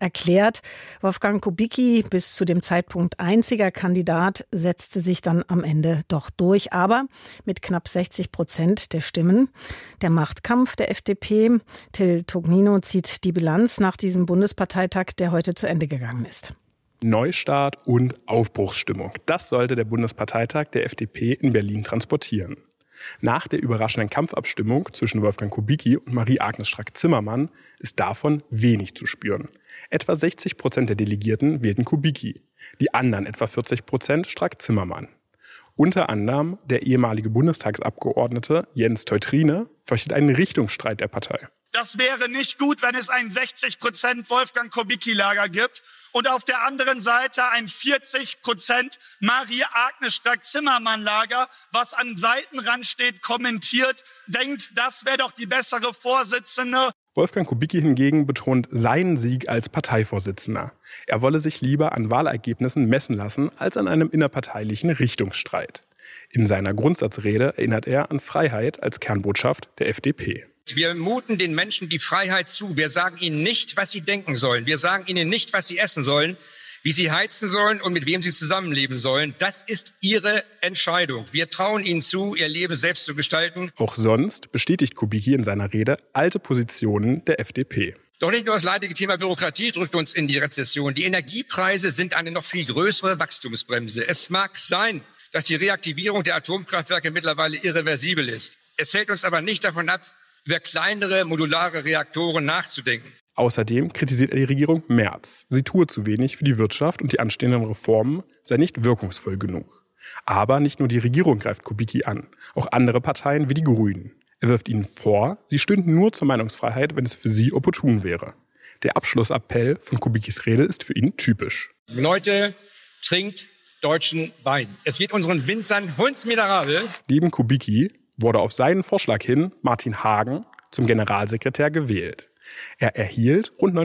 erklärt. Wolfgang Kubicki, bis zu dem Zeitpunkt einziger Kandidat, setzte sich dann am Ende doch durch, aber mit knapp 60% der Stimmen. Der Machtkampf der FDP. Till Tognino zieht die Bilanz nach diesem Bundesparteitag, der heute zu Ende gegangen ist. Neustart und Aufbruchsstimmung. Das sollte der Bundesparteitag der FDP in Berlin transportieren. Nach der überraschenden Kampfabstimmung zwischen Wolfgang Kubicki und Marie-Agnes Strack-Zimmermann ist davon wenig zu spüren. Etwa 60% der Delegierten wählten Kubicki, die anderen etwa 40% Strack-Zimmermann. Unter anderem der ehemalige Bundestagsabgeordnete Jens Teutrine fürchtet einen Richtungsstreit der Partei. Das wäre nicht gut, wenn es ein 60% Wolfgang Kubicki-Lager gibt und auf der anderen Seite ein 40% Marie-Agnes Strack-Zimmermann-Lager, was am Seitenrand steht, kommentiert, denkt, das wäre doch die bessere Vorsitzende. Wolfgang Kubicki hingegen betont seinen Sieg als Parteivorsitzender. Er wolle sich lieber an Wahlergebnissen messen lassen, als an einem innerparteilichen Richtungsstreit. In seiner Grundsatzrede erinnert er an Freiheit als Kernbotschaft der FDP. Wir muten den Menschen die Freiheit zu. Wir sagen ihnen nicht, was sie denken sollen. Wir sagen ihnen nicht, was sie essen sollen, wie sie heizen sollen und mit wem sie zusammenleben sollen. Das ist ihre Entscheidung. Wir trauen ihnen zu, ihr Leben selbst zu gestalten. Auch sonst bestätigt Kubicki in seiner Rede alte Positionen der FDP. Doch nicht nur das leidige Thema Bürokratie drückt uns in die Rezession. Die Energiepreise sind eine noch viel größere Wachstumsbremse. Es mag sein, dass die Reaktivierung der Atomkraftwerke mittlerweile irreversibel ist. Es hält uns aber nicht davon ab, über kleinere, modulare Reaktoren nachzudenken. Außerdem kritisiert er die Regierung Merz. Sie tue zu wenig für die Wirtschaft und die anstehenden Reformen sei nicht wirkungsvoll genug. Aber nicht nur die Regierung greift Kubicki an, auch andere Parteien wie die Grünen. Er wirft ihnen vor, sie stünden nur zur Meinungsfreiheit, wenn es für sie opportun wäre. Der Abschlussappell von Kubickis Rede ist für ihn typisch. Leute, trinkt deutschen Wein. Es wird unseren Winzern hundsmiserabel. Neben Kubicki wurde auf seinen Vorschlag hin Martin Hagen zum Generalsekretär gewählt. Er erhielt rund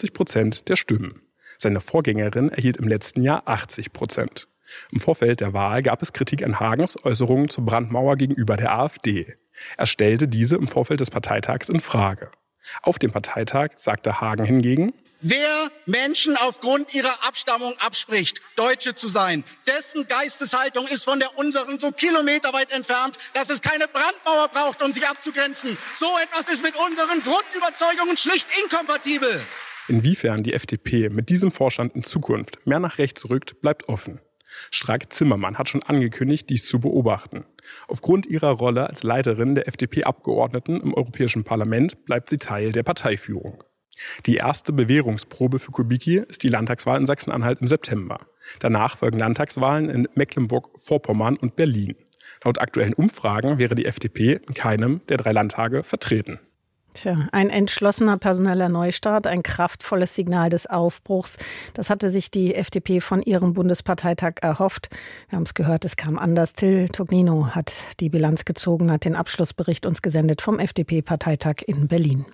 59% der Stimmen. Seine Vorgängerin erhielt im letzten Jahr 80%. Im Vorfeld der Wahl gab es Kritik an Hagens Äußerungen zur Brandmauer gegenüber der AfD. Er stellte diese im Vorfeld des Parteitags in Frage. Auf dem Parteitag sagte Hagen hingegen: Wer Menschen aufgrund ihrer Abstammung abspricht, Deutsche zu sein, dessen Geisteshaltung ist von der unseren so kilometerweit entfernt, dass es keine Brandmauer braucht, um sich abzugrenzen. So etwas ist mit unseren Grundüberzeugungen schlicht inkompatibel. Inwiefern die FDP mit diesem Vorstand in Zukunft mehr nach rechts rückt, bleibt offen. Strack-Zimmermann hat schon angekündigt, dies zu beobachten. Aufgrund ihrer Rolle als Leiterin der FDP-Abgeordneten im Europäischen Parlament bleibt sie Teil der Parteiführung. Die erste Bewährungsprobe für Kubicki ist die Landtagswahl in Sachsen-Anhalt im September. Danach folgen Landtagswahlen in Mecklenburg-Vorpommern und Berlin. Laut aktuellen Umfragen wäre die FDP in keinem der 3 Landtage vertreten. Tja, ein entschlossener personeller Neustart, ein kraftvolles Signal des Aufbruchs. Das hatte sich die FDP von ihrem Bundesparteitag erhofft. Wir haben es gehört, es kam anders. Till Tognino hat die Bilanz gezogen, hat den Abschlussbericht uns gesendet vom FDP-Parteitag in Berlin.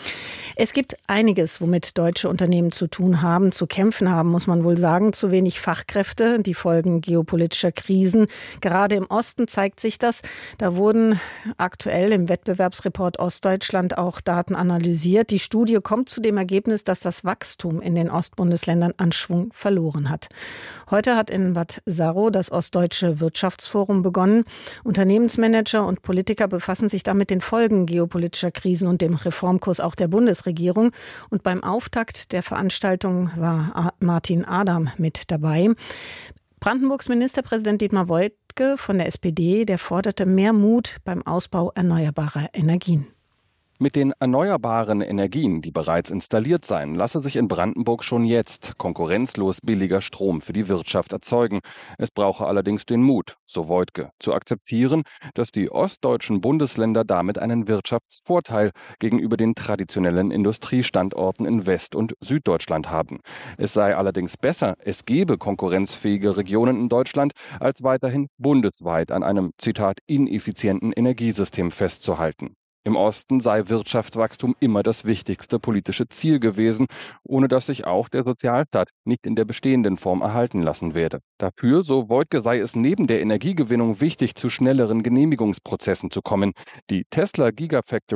Es gibt einiges, womit deutsche Unternehmen zu tun haben, zu kämpfen haben, muss man wohl sagen. Zu wenig Fachkräfte, die Folgen geopolitischer Krisen. Gerade im Osten zeigt sich das. Da wurden aktuell im Wettbewerbsreport Ostdeutschland auch Daten analysiert. Die Studie kommt zu dem Ergebnis, dass das Wachstum in den Ostbundesländern an Schwung verloren hat. Heute hat in Bad Saro das Ostdeutsche Wirtschaftsforum begonnen. Unternehmensmanager und Politiker befassen sich da mit den Folgen geopolitischer Krisen und dem Reformkurs auch der Bundesregierung. Und beim Auftakt der Veranstaltung war Martin Adam mit dabei. Brandenburgs Ministerpräsident Dietmar Woidke von der SPD, der forderte mehr Mut beim Ausbau erneuerbarer Energien. Mit den erneuerbaren Energien, die bereits installiert seien, lasse sich in Brandenburg schon jetzt konkurrenzlos billiger Strom für die Wirtschaft erzeugen. Es brauche allerdings den Mut, so Woidke, zu akzeptieren, dass die ostdeutschen Bundesländer damit einen Wirtschaftsvorteil gegenüber den traditionellen Industriestandorten in West- und Süddeutschland haben. Es sei allerdings besser, es gebe konkurrenzfähige Regionen in Deutschland, als weiterhin bundesweit an einem, Zitat, ineffizienten Energiesystem festzuhalten. Im Osten sei Wirtschaftswachstum immer das wichtigste politische Ziel gewesen, ohne dass sich auch der Sozialstaat nicht in der bestehenden Form erhalten lassen werde. Dafür, so Woidke, sei es neben der Energiegewinnung wichtig, zu schnelleren Genehmigungsprozessen zu kommen. Die Tesla Gigafactory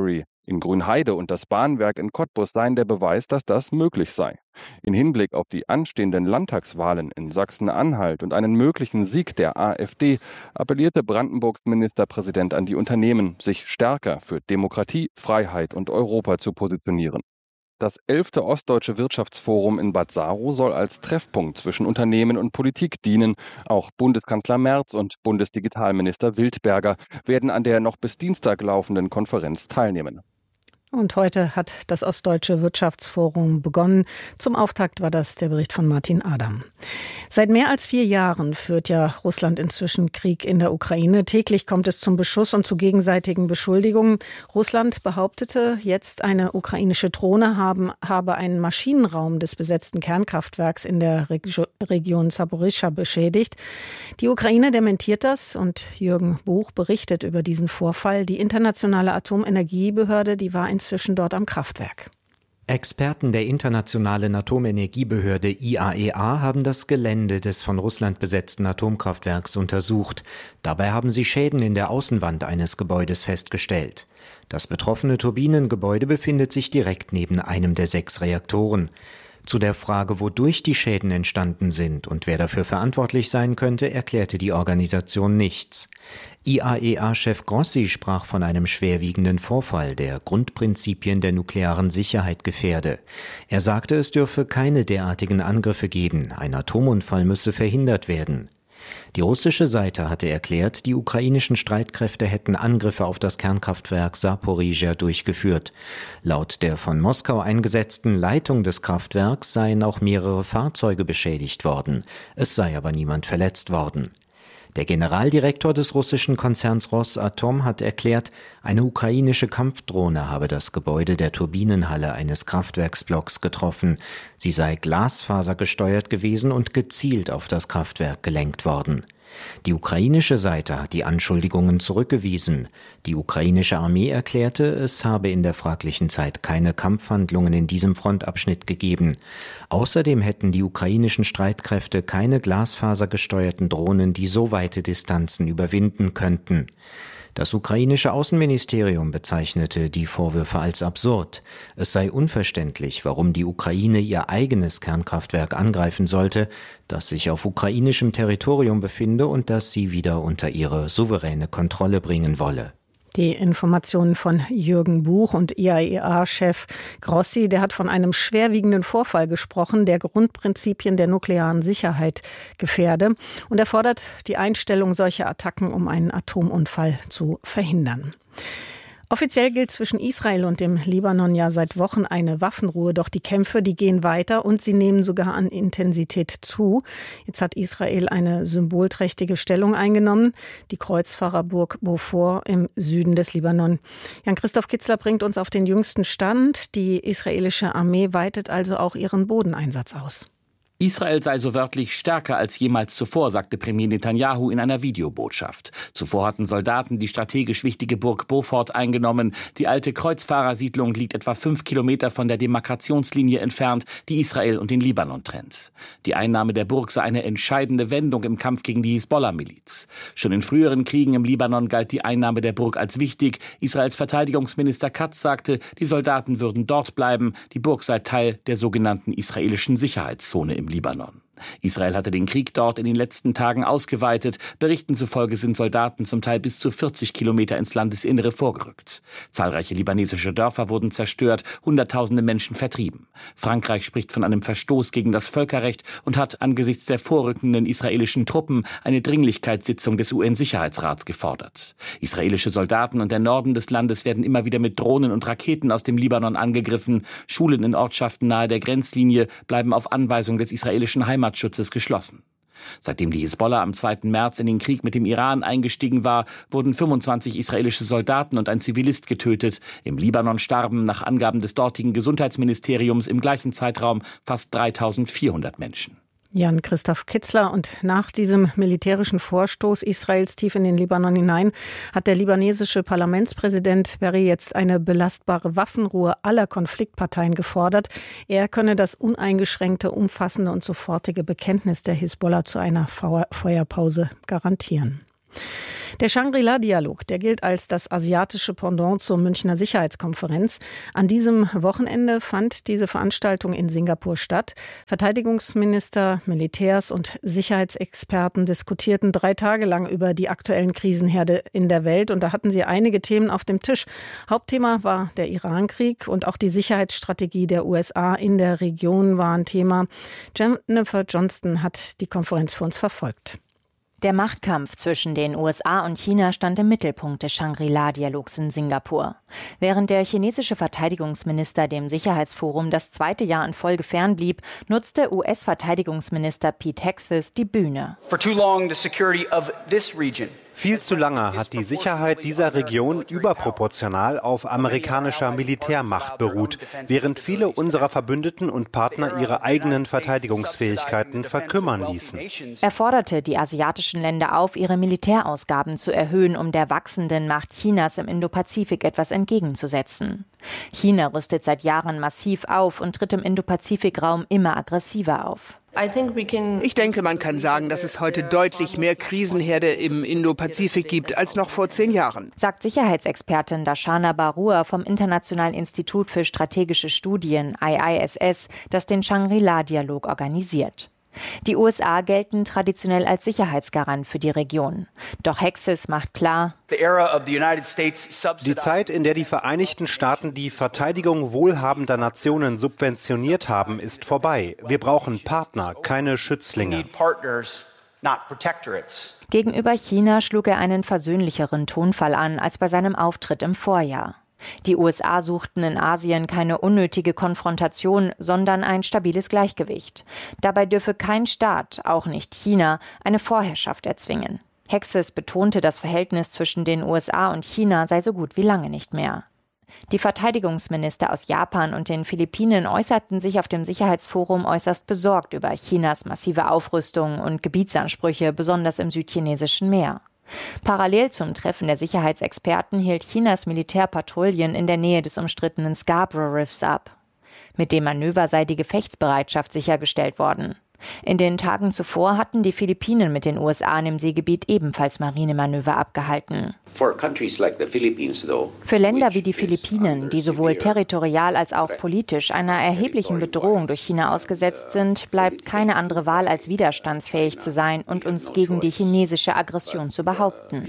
In Grünheide und das Bahnwerk in Cottbus seien der Beweis, dass das möglich sei. In Hinblick auf die anstehenden Landtagswahlen in Sachsen-Anhalt und einen möglichen Sieg der AfD appellierte Brandenburgs Ministerpräsident an die Unternehmen, sich stärker für Demokratie, Freiheit und Europa zu positionieren. Das 11. Ostdeutsche Wirtschaftsforum in Bad Saro soll als Treffpunkt zwischen Unternehmen und Politik dienen. Auch Bundeskanzler Merz und Bundesdigitalminister Wildberger werden an der noch bis Dienstag laufenden Konferenz teilnehmen. Und heute hat das Ostdeutsche Wirtschaftsforum begonnen. Zum Auftakt war das der Bericht von Martin Adam. Seit mehr als 4 Jahren führt ja Russland inzwischen Krieg in der Ukraine. Täglich kommt es zum Beschuss und zu gegenseitigen Beschuldigungen. Russland behauptete jetzt, eine ukrainische Drohne habe einen Maschinenraum des besetzten Kernkraftwerks in der Region Saporischschja beschädigt. Die Ukraine dementiert das und Jürgen Buch berichtet über diesen Vorfall. Die Internationale Atomenergiebehörde, die war inzwischen dort am Kraftwerk. Experten der Internationalen Atomenergiebehörde IAEA haben das Gelände des von Russland besetzten Atomkraftwerks untersucht. Dabei haben sie Schäden in der Außenwand eines Gebäudes festgestellt. Das betroffene Turbinengebäude befindet sich direkt neben einem der 6 Reaktoren. Zu der Frage, wodurch die Schäden entstanden sind und wer dafür verantwortlich sein könnte, erklärte die Organisation nichts. IAEA-Chef Grossi sprach von einem schwerwiegenden Vorfall, der Grundprinzipien der nuklearen Sicherheit gefährde. Er sagte, es dürfe keine derartigen Angriffe geben, ein Atomunfall müsse verhindert werden. Die russische Seite hatte erklärt, die ukrainischen Streitkräfte hätten Angriffe auf das Kernkraftwerk Saporischschja durchgeführt. Laut der von Moskau eingesetzten Leitung des Kraftwerks seien auch mehrere Fahrzeuge beschädigt worden. Es sei aber niemand verletzt worden. Der Generaldirektor des russischen Konzerns Rosatom hat erklärt, eine ukrainische Kampfdrohne habe das Gebäude der Turbinenhalle eines Kraftwerksblocks getroffen. Sie sei glasfasergesteuert gewesen und gezielt auf das Kraftwerk gelenkt worden. Die ukrainische Seite hat die Anschuldigungen zurückgewiesen. Die ukrainische Armee erklärte, es habe in der fraglichen Zeit keine Kampfhandlungen in diesem Frontabschnitt gegeben. Außerdem hätten die ukrainischen Streitkräfte keine glasfasergesteuerten Drohnen, die so weite Distanzen überwinden könnten. Das ukrainische Außenministerium bezeichnete die Vorwürfe als absurd. Es sei unverständlich, warum die Ukraine ihr eigenes Kernkraftwerk angreifen sollte, das sich auf ukrainischem Territorium befinde und das sie wieder unter ihre souveräne Kontrolle bringen wolle. Die Informationen von Jürgen Buch und IAEA-Chef Grossi, der hat von einem schwerwiegenden Vorfall gesprochen, der Grundprinzipien der nuklearen Sicherheit gefährde. Und er fordert die Einstellung solcher Attacken, um einen Atomunfall zu verhindern. Offiziell gilt zwischen Israel und dem Libanon ja seit Wochen eine Waffenruhe. Doch die Kämpfe, die gehen weiter und sie nehmen sogar an Intensität zu. Jetzt hat Israel eine symbolträchtige Stellung eingenommen, die Kreuzfahrerburg Beaufort im Süden des Libanon. Jan-Christoph Kitzler bringt uns auf den jüngsten Stand. Die israelische Armee weitet also auch ihren Bodeneinsatz aus. Israel sei so wörtlich stärker als jemals zuvor, sagte Premier Netanyahu in einer Videobotschaft. Zuvor hatten Soldaten die strategisch wichtige Burg Beaufort eingenommen. Die alte Kreuzfahrersiedlung liegt etwa 5 Kilometer von der Demarkationslinie entfernt, die Israel und den Libanon trennt. Die Einnahme der Burg sei eine entscheidende Wendung im Kampf gegen die Hisbollah-Miliz. Schon in früheren Kriegen im Libanon galt die Einnahme der Burg als wichtig. Israels Verteidigungsminister Katz sagte, die Soldaten würden dort bleiben. Die Burg sei Teil der sogenannten israelischen Sicherheitszone im Libanon. Israel hatte den Krieg dort in den letzten Tagen ausgeweitet. Berichten zufolge sind Soldaten zum Teil bis zu 40 Kilometer ins Landesinnere vorgerückt. Zahlreiche libanesische Dörfer wurden zerstört, Hunderttausende Menschen vertrieben. Frankreich spricht von einem Verstoß gegen das Völkerrecht und hat angesichts der vorrückenden israelischen Truppen eine Dringlichkeitssitzung des UN-Sicherheitsrats gefordert. Israelische Soldaten und der Norden des Landes werden immer wieder mit Drohnen und Raketen aus dem Libanon angegriffen. Schulen in Ortschaften nahe der Grenzlinie bleiben auf Anweisung des israelischen Heimatschutzes geschlossen. Seitdem die Hisbollah am 2. März in den Krieg mit dem Iran eingestiegen war, wurden 25 israelische Soldaten und ein Zivilist getötet. Im Libanon starben nach Angaben des dortigen Gesundheitsministeriums im gleichen Zeitraum fast 3.400 Menschen. Jan-Christoph Kitzler. Und nach diesem militärischen Vorstoß Israels tief in den Libanon hinein hat der libanesische Parlamentspräsident Berri jetzt eine belastbare Waffenruhe aller Konfliktparteien gefordert. Er könne das uneingeschränkte, umfassende und sofortige Bekenntnis der Hisbollah zu einer Feuerpause garantieren. Der Shangri-La-Dialog, der gilt als das asiatische Pendant zur Münchner Sicherheitskonferenz. An diesem Wochenende fand diese Veranstaltung in Singapur statt. Verteidigungsminister, Militärs und Sicherheitsexperten diskutierten 3 Tage lang über die aktuellen Krisenherde in der Welt. Und da hatten sie einige Themen auf dem Tisch. Hauptthema war der Irankrieg und auch die Sicherheitsstrategie der USA in der Region war ein Thema. Jennifer Johnston hat die Konferenz für uns verfolgt. Der Machtkampf zwischen den USA und China stand im Mittelpunkt des Shangri-La-Dialogs in Singapur. Während der chinesische Verteidigungsminister dem Sicherheitsforum das 2. Jahr in Folge fernblieb, nutzte US-Verteidigungsminister Pete Hegseth die Bühne. Viel zu lange hat die Sicherheit dieser Region überproportional auf amerikanischer Militärmacht beruht, während viele unserer Verbündeten und Partner ihre eigenen Verteidigungsfähigkeiten verkümmern ließen. Er forderte die asiatischen Länder auf, ihre Militärausgaben zu erhöhen, um der wachsenden Macht Chinas im Indopazifik etwas entgegenzusetzen. China rüstet seit Jahren massiv auf und tritt im Indopazifikraum immer aggressiver auf. Ich denke, man kann sagen, dass es heute deutlich mehr Krisenherde im Indo-Pazifik gibt als noch vor 10 Jahren. Sagt Sicherheitsexpertin Darshana Barua vom Internationalen Institut für strategische Studien, IISS, das den Shangri-La-Dialog organisiert. Die USA gelten traditionell als Sicherheitsgarant für die Region. Doch Hegseth macht klar, die Zeit, in der die Vereinigten Staaten die Verteidigung wohlhabender Nationen subventioniert haben, ist vorbei. Wir brauchen Partner, keine Schützlinge. Gegenüber China schlug er einen versöhnlicheren Tonfall an als bei seinem Auftritt im Vorjahr. Die USA suchten in Asien keine unnötige Konfrontation, sondern ein stabiles Gleichgewicht. Dabei dürfe kein Staat, auch nicht China, eine Vorherrschaft erzwingen. Hegseth betonte, das Verhältnis zwischen den USA und China sei so gut wie lange nicht mehr. Die Verteidigungsminister aus Japan und den Philippinen äußerten sich auf dem Sicherheitsforum äußerst besorgt über Chinas massive Aufrüstung und Gebietsansprüche, besonders im südchinesischen Meer. Parallel zum Treffen der Sicherheitsexperten hielt Chinas Militär Patrouillen in der Nähe des umstrittenen Scarborough Riffs ab. Mit dem Manöver sei die Gefechtsbereitschaft sichergestellt worden. In den Tagen zuvor hatten die Philippinen mit den USA im Seegebiet ebenfalls Marinemanöver abgehalten. Für Länder wie die Philippinen, die sowohl territorial als auch politisch einer erheblichen Bedrohung durch China ausgesetzt sind, bleibt keine andere Wahl, als widerstandsfähig zu sein und uns gegen die chinesische Aggression zu behaupten.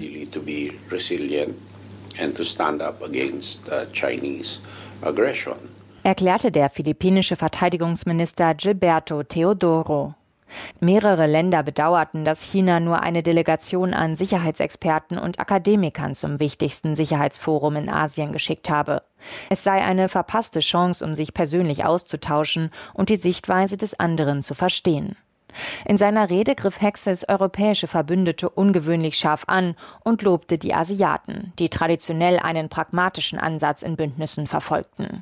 Erklärte der philippinische Verteidigungsminister Gilberto Teodoro. Mehrere Länder bedauerten, dass China nur eine Delegation an Sicherheitsexperten und Akademikern zum wichtigsten Sicherheitsforum in Asien geschickt habe. Es sei eine verpasste Chance, um sich persönlich auszutauschen und die Sichtweise des anderen zu verstehen. In seiner Rede griff Hegseth europäische Verbündete ungewöhnlich scharf an und lobte die Asiaten, die traditionell einen pragmatischen Ansatz in Bündnissen verfolgten.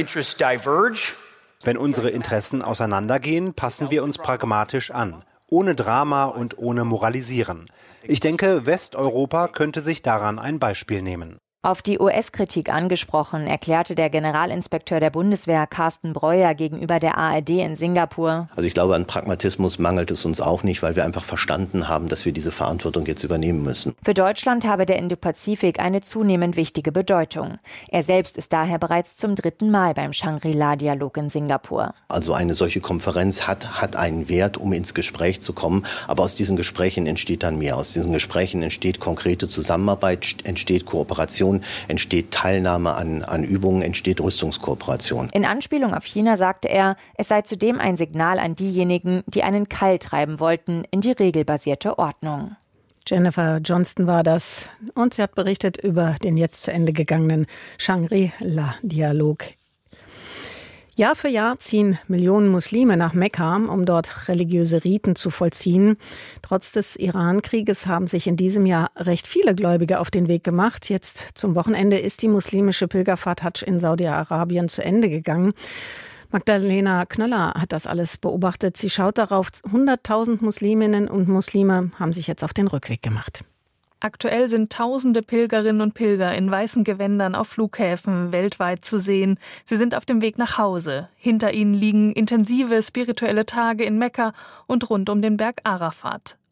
Wenn unsere Interessen auseinandergehen, passen wir uns pragmatisch an, ohne Drama und ohne Moralisieren. Ich denke, Westeuropa könnte sich daran ein Beispiel nehmen. Auf die US-Kritik angesprochen, erklärte der Generalinspekteur der Bundeswehr Carsten Breuer gegenüber der ARD in Singapur: Also ich glaube, an Pragmatismus mangelt es uns auch nicht, weil wir einfach verstanden haben, dass wir diese Verantwortung jetzt übernehmen müssen. Für Deutschland habe der Indopazifik eine zunehmend wichtige Bedeutung. Er selbst ist daher bereits zum 3. Mal beim Shangri-La-Dialog in Singapur. Also eine solche Konferenz hat einen Wert, um ins Gespräch zu kommen. Aber aus diesen Gesprächen entsteht dann mehr. Aus diesen Gesprächen entsteht konkrete Zusammenarbeit, entsteht Kooperation, entsteht Teilnahme an Übungen, entsteht Rüstungskooperation. In Anspielung auf China sagte er, es sei zudem ein Signal an diejenigen, die einen Keil treiben wollten in die regelbasierte Ordnung. Jennifer Johnston war das und sie hat berichtet über den jetzt zu Ende gegangenen Shangri-La-Dialog. Jahr für Jahr ziehen Millionen Muslime nach Mekka, um dort religiöse Riten zu vollziehen. Trotz des Iran-Krieges haben sich in diesem Jahr recht viele Gläubige auf den Weg gemacht. Jetzt zum Wochenende ist die muslimische Pilgerfahrt Hadsch in Saudi-Arabien zu Ende gegangen. Magdalena Knöller hat das alles beobachtet. Sie schaut darauf, 100.000 Musliminnen und Muslime haben sich jetzt auf den Rückweg gemacht. Aktuell sind tausende Pilgerinnen und Pilger in weißen Gewändern auf Flughäfen weltweit zu sehen. Sie sind auf dem Weg nach Hause. Hinter ihnen liegen intensive spirituelle Tage in Mekka und rund um den Berg Arafat.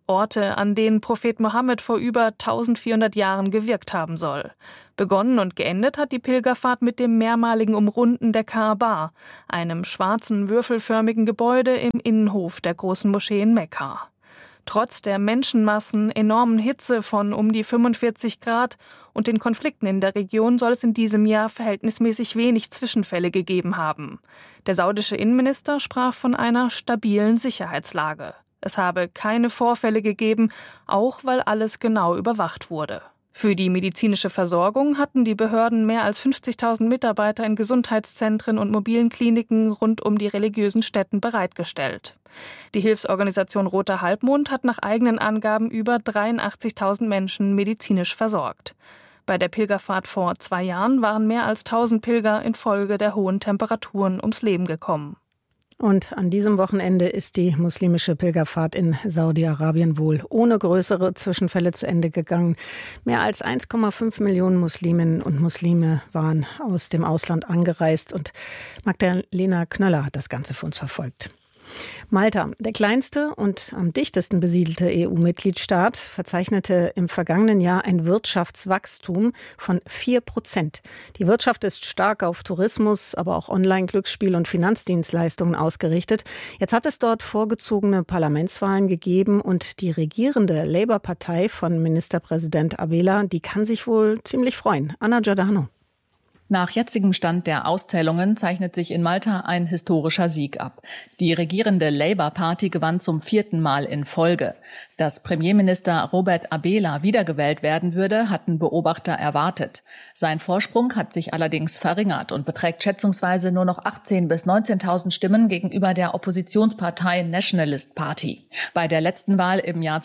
Orte, an denen Prophet Mohammed vor über 1400 Jahren gewirkt haben soll. Begonnen und geendet hat die Pilgerfahrt mit dem mehrmaligen Umrunden der Kaaba, einem schwarzen, würfelförmigen Gebäude im Innenhof der großen Moschee in Mekka. Trotz der Menschenmassen, enormen Hitze von um die 45 Grad und den Konflikten in der Region soll es in diesem Jahr verhältnismäßig wenig Zwischenfälle gegeben haben. Der saudische Innenminister sprach von einer stabilen Sicherheitslage. Es habe keine Vorfälle gegeben, auch weil alles genau überwacht wurde. Für die medizinische Versorgung hatten die Behörden mehr als 50.000 Mitarbeiter in Gesundheitszentren und mobilen Kliniken rund um die religiösen Stätten bereitgestellt. Die Hilfsorganisation Roter Halbmond hat nach eigenen Angaben über 83.000 Menschen medizinisch versorgt. Bei der Pilgerfahrt vor 2 Jahren waren mehr als 1.000 Pilger infolge der hohen Temperaturen ums Leben gekommen. Und an diesem Wochenende ist die muslimische Pilgerfahrt in Saudi-Arabien wohl ohne größere Zwischenfälle zu Ende gegangen. Mehr als 1,5 Millionen Musliminnen und Muslime waren aus dem Ausland angereist und Magdalena Knöller hat das Ganze für uns verfolgt. Malta, der kleinste und am dichtesten besiedelte EU-Mitgliedstaat, verzeichnete im vergangenen Jahr ein Wirtschaftswachstum von 4%. Die Wirtschaft ist stark auf Tourismus, aber auch Online-Glücksspiel- und Finanzdienstleistungen ausgerichtet. Jetzt hat es dort vorgezogene Parlamentswahlen gegeben und die regierende Labour-Partei von Ministerpräsident Abela, die kann sich wohl ziemlich freuen. Anna Giordano. Nach jetzigem Stand der Auszählungen zeichnet sich in Malta ein historischer Sieg ab. Die regierende Labour Party gewann zum 4. Mal in Folge. Dass Premierminister Robert Abela wiedergewählt werden würde, hatten Beobachter erwartet. Sein Vorsprung hat sich allerdings verringert und beträgt schätzungsweise nur noch 18.000 bis 19.000 Stimmen gegenüber der Oppositionspartei Nationalist Party. Bei der letzten Wahl im Jahr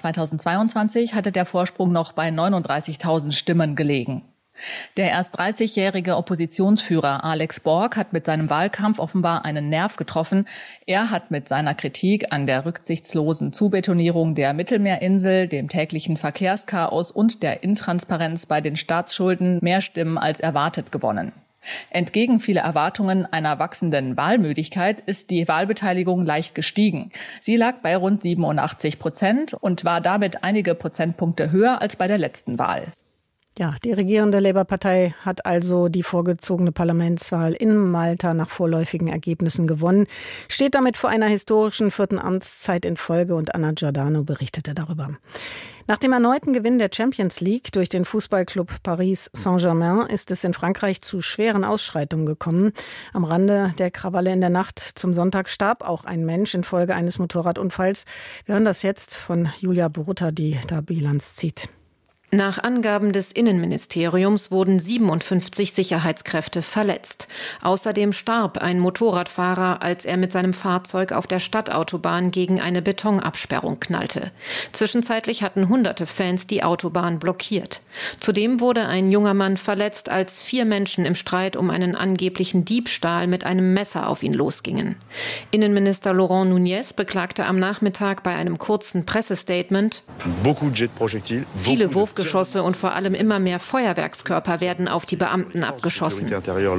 2022 hatte der Vorsprung noch bei 39.000 Stimmen gelegen. Der erst 30-jährige Oppositionsführer Alex Borg hat mit seinem Wahlkampf offenbar einen Nerv getroffen. Er hat mit seiner Kritik an der rücksichtslosen Zubetonierung der Mittelmeerinsel, dem täglichen Verkehrschaos und der Intransparenz bei den Staatsschulden mehr Stimmen als erwartet gewonnen. Entgegen vieler Erwartungen einer wachsenden Wahlmüdigkeit ist die Wahlbeteiligung leicht gestiegen. Sie lag bei rund 87% und war damit einige Prozentpunkte höher als bei der letzten Wahl. Ja, die regierende Labour-Partei hat also die vorgezogene Parlamentswahl in Malta nach vorläufigen Ergebnissen gewonnen, steht damit vor einer historischen 4. Amtszeit in Folge und Anna Giordano berichtete darüber. Nach dem erneuten Gewinn der Champions League durch den Fußballclub Paris Saint-Germain ist es in Frankreich zu schweren Ausschreitungen gekommen. Am Rande der Krawalle in der Nacht zum Sonntag starb auch ein Mensch infolge eines Motorradunfalls. Wir hören das jetzt von Julia Borutta, die da Bilanz zieht. Nach Angaben des Innenministeriums wurden 57 Sicherheitskräfte verletzt. Außerdem starb ein Motorradfahrer, als er mit seinem Fahrzeug auf der Stadtautobahn gegen eine Betonabsperrung knallte. Zwischenzeitlich hatten hunderte Fans die Autobahn blockiert. Zudem wurde ein junger Mann verletzt, als 4 Menschen im Streit um einen angeblichen Diebstahl mit einem Messer auf ihn losgingen. Innenminister Laurent Nunez beklagte am Nachmittag bei einem kurzen Pressestatement: Viele Wurfgeschosse und vor allem immer mehr Feuerwerkskörper werden auf die Beamten abgeschossen.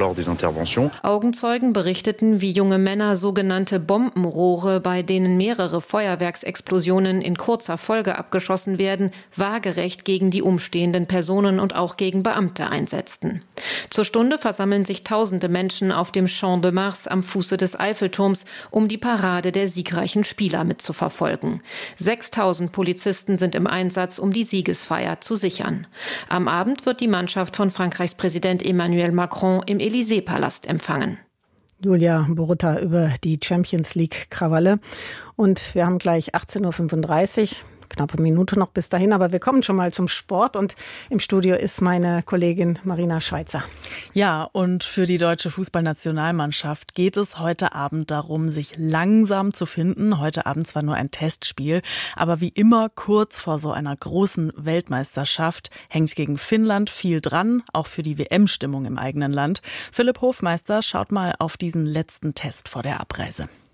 Augenzeugen berichteten, wie junge Männer sogenannte Bombenrohre, bei denen mehrere Feuerwerksexplosionen in kurzer Folge abgeschossen werden, waagerecht gegen die umstehenden Personen und auch gegen Beamte einsetzten. Zur Stunde versammeln sich tausende Menschen auf dem Champ de Mars am Fuße des Eiffelturms, um die Parade der siegreichen Spieler mitzuverfolgen. 6.000 Polizisten sind im Einsatz, um die Siegesfeier zu sichern. Am Abend wird die Mannschaft von Frankreichs Präsident Emmanuel Macron im Élysée-Palast empfangen. Julia Borutta über die Champions League-Krawalle. Und wir haben gleich 18.35 Uhr. Knappe Minute noch bis dahin, aber wir kommen schon mal zum Sport und im Studio ist meine Kollegin Marina Schweizer. Ja, und für die deutsche Fußballnationalmannschaft geht es heute Abend darum, sich langsam zu finden. Heute Abend zwar nur ein Testspiel, aber wie immer kurz vor so einer großen Weltmeisterschaft hängt gegen Finnland viel dran, auch für die WM-Stimmung im eigenen Land. Philipp Hofmeister schaut mal auf diesen letzten Test vor der Abreise.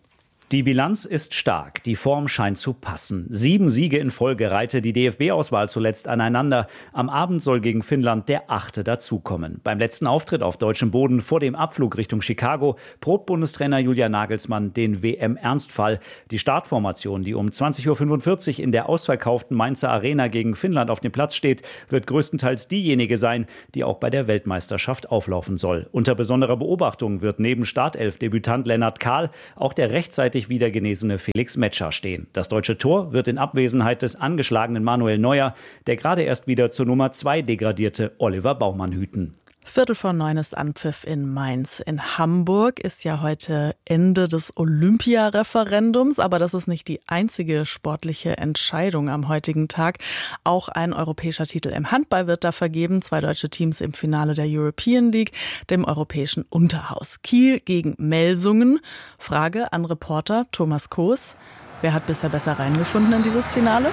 Die Bilanz ist stark, die Form scheint zu passen. 7 Siege in Folge reihte die DFB-Auswahl zuletzt aneinander. Am Abend soll gegen Finnland der 8. dazukommen. Beim letzten Auftritt auf deutschem Boden vor dem Abflug Richtung Chicago probt Bundestrainer Julian Nagelsmann den WM-Ernstfall. Die Startformation, die um 20.45 Uhr in der ausverkauften Mainzer Arena gegen Finnland auf dem Platz steht, wird größtenteils diejenige sein, die auch bei der Weltmeisterschaft auflaufen soll. Unter besonderer Beobachtung wird neben Startelf-Debütant Lennart Kahl auch der rechtzeitig wieder genesene Felix Metscher stehen. Das deutsche Tor wird in Abwesenheit des angeschlagenen Manuel Neuer, der gerade erst wieder zur Nummer 2 degradierte Oliver Baumann hüten. 8:45 ist Anpfiff in Mainz. In Hamburg ist ja heute Ende des Olympiareferendums, aber das ist nicht die einzige sportliche Entscheidung am heutigen Tag. Auch ein europäischer Titel im Handball wird da vergeben. 2 deutsche Teams im Finale der European League, dem europäischen Unterhaus. Kiel gegen Melsungen. Frage an Reporter Thomas Koos. Wer hat bisher besser reingefunden in dieses Finale?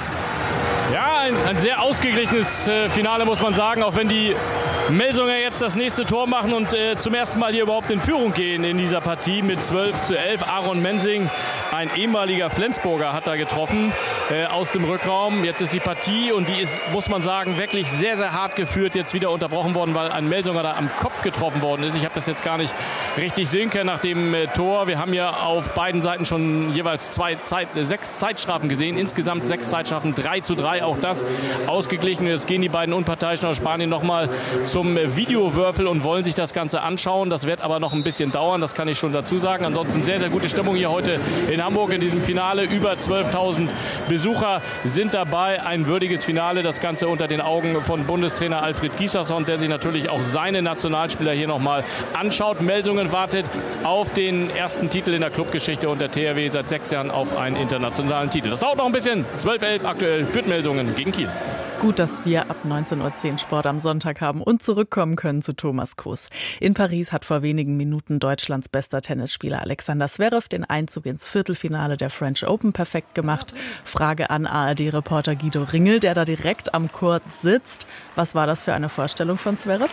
Ja, ein sehr ausgeglichenes Finale, muss man sagen, auch wenn die Melsunger jetzt das nächste Tor machen und zum ersten Mal hier überhaupt in Führung gehen in dieser Partie mit 12:11. Aaron Mensing, ein ehemaliger Flensburger, hat da getroffen aus dem Rückraum. Jetzt ist die Partie und die ist, muss man sagen, wirklich sehr, sehr hart geführt, jetzt wieder unterbrochen worden, weil ein Melsunger da am Kopf getroffen worden ist. Ich habe das jetzt gar nicht richtig sehen können nach dem Tor. Wir haben ja auf beiden Seiten schon jeweils 6 Zeitstrafen gesehen. Insgesamt 6 Zeitstrafen, 3:3. Auch das ausgeglichen. Jetzt gehen die beiden Unparteiischen aus Spanien nochmal zum Videowürfel und wollen sich das Ganze anschauen. Das wird aber noch ein bisschen dauern, das kann ich schon dazu sagen. Ansonsten sehr, sehr gute Stimmung hier heute in Hamburg in diesem Finale. Über 12.000 Besucher sind dabei. Ein würdiges Finale, das Ganze unter den Augen von Bundestrainer Alfred Gislason, der sich natürlich auch seine Nationalspieler hier nochmal anschaut. Melsungen wartet auf den ersten Titel in der Clubgeschichte und der THW seit 6 Jahren auf einen internationalen Titel. Das dauert noch ein bisschen. 12:11 aktuell führt Melsungen gegen Kiel. Gut, dass wir ab 19:10 Uhr Sport am Sonntag haben und zurückkommen können zu Thomas Koos. In Paris hat vor wenigen Minuten Deutschlands bester Tennisspieler Alexander Zverev den Einzug ins Viertelfinale der French Open perfekt gemacht. Frage an ARD-Reporter Guido Ringel, der da direkt am Court sitzt. Was war das für eine Vorstellung von Zverev?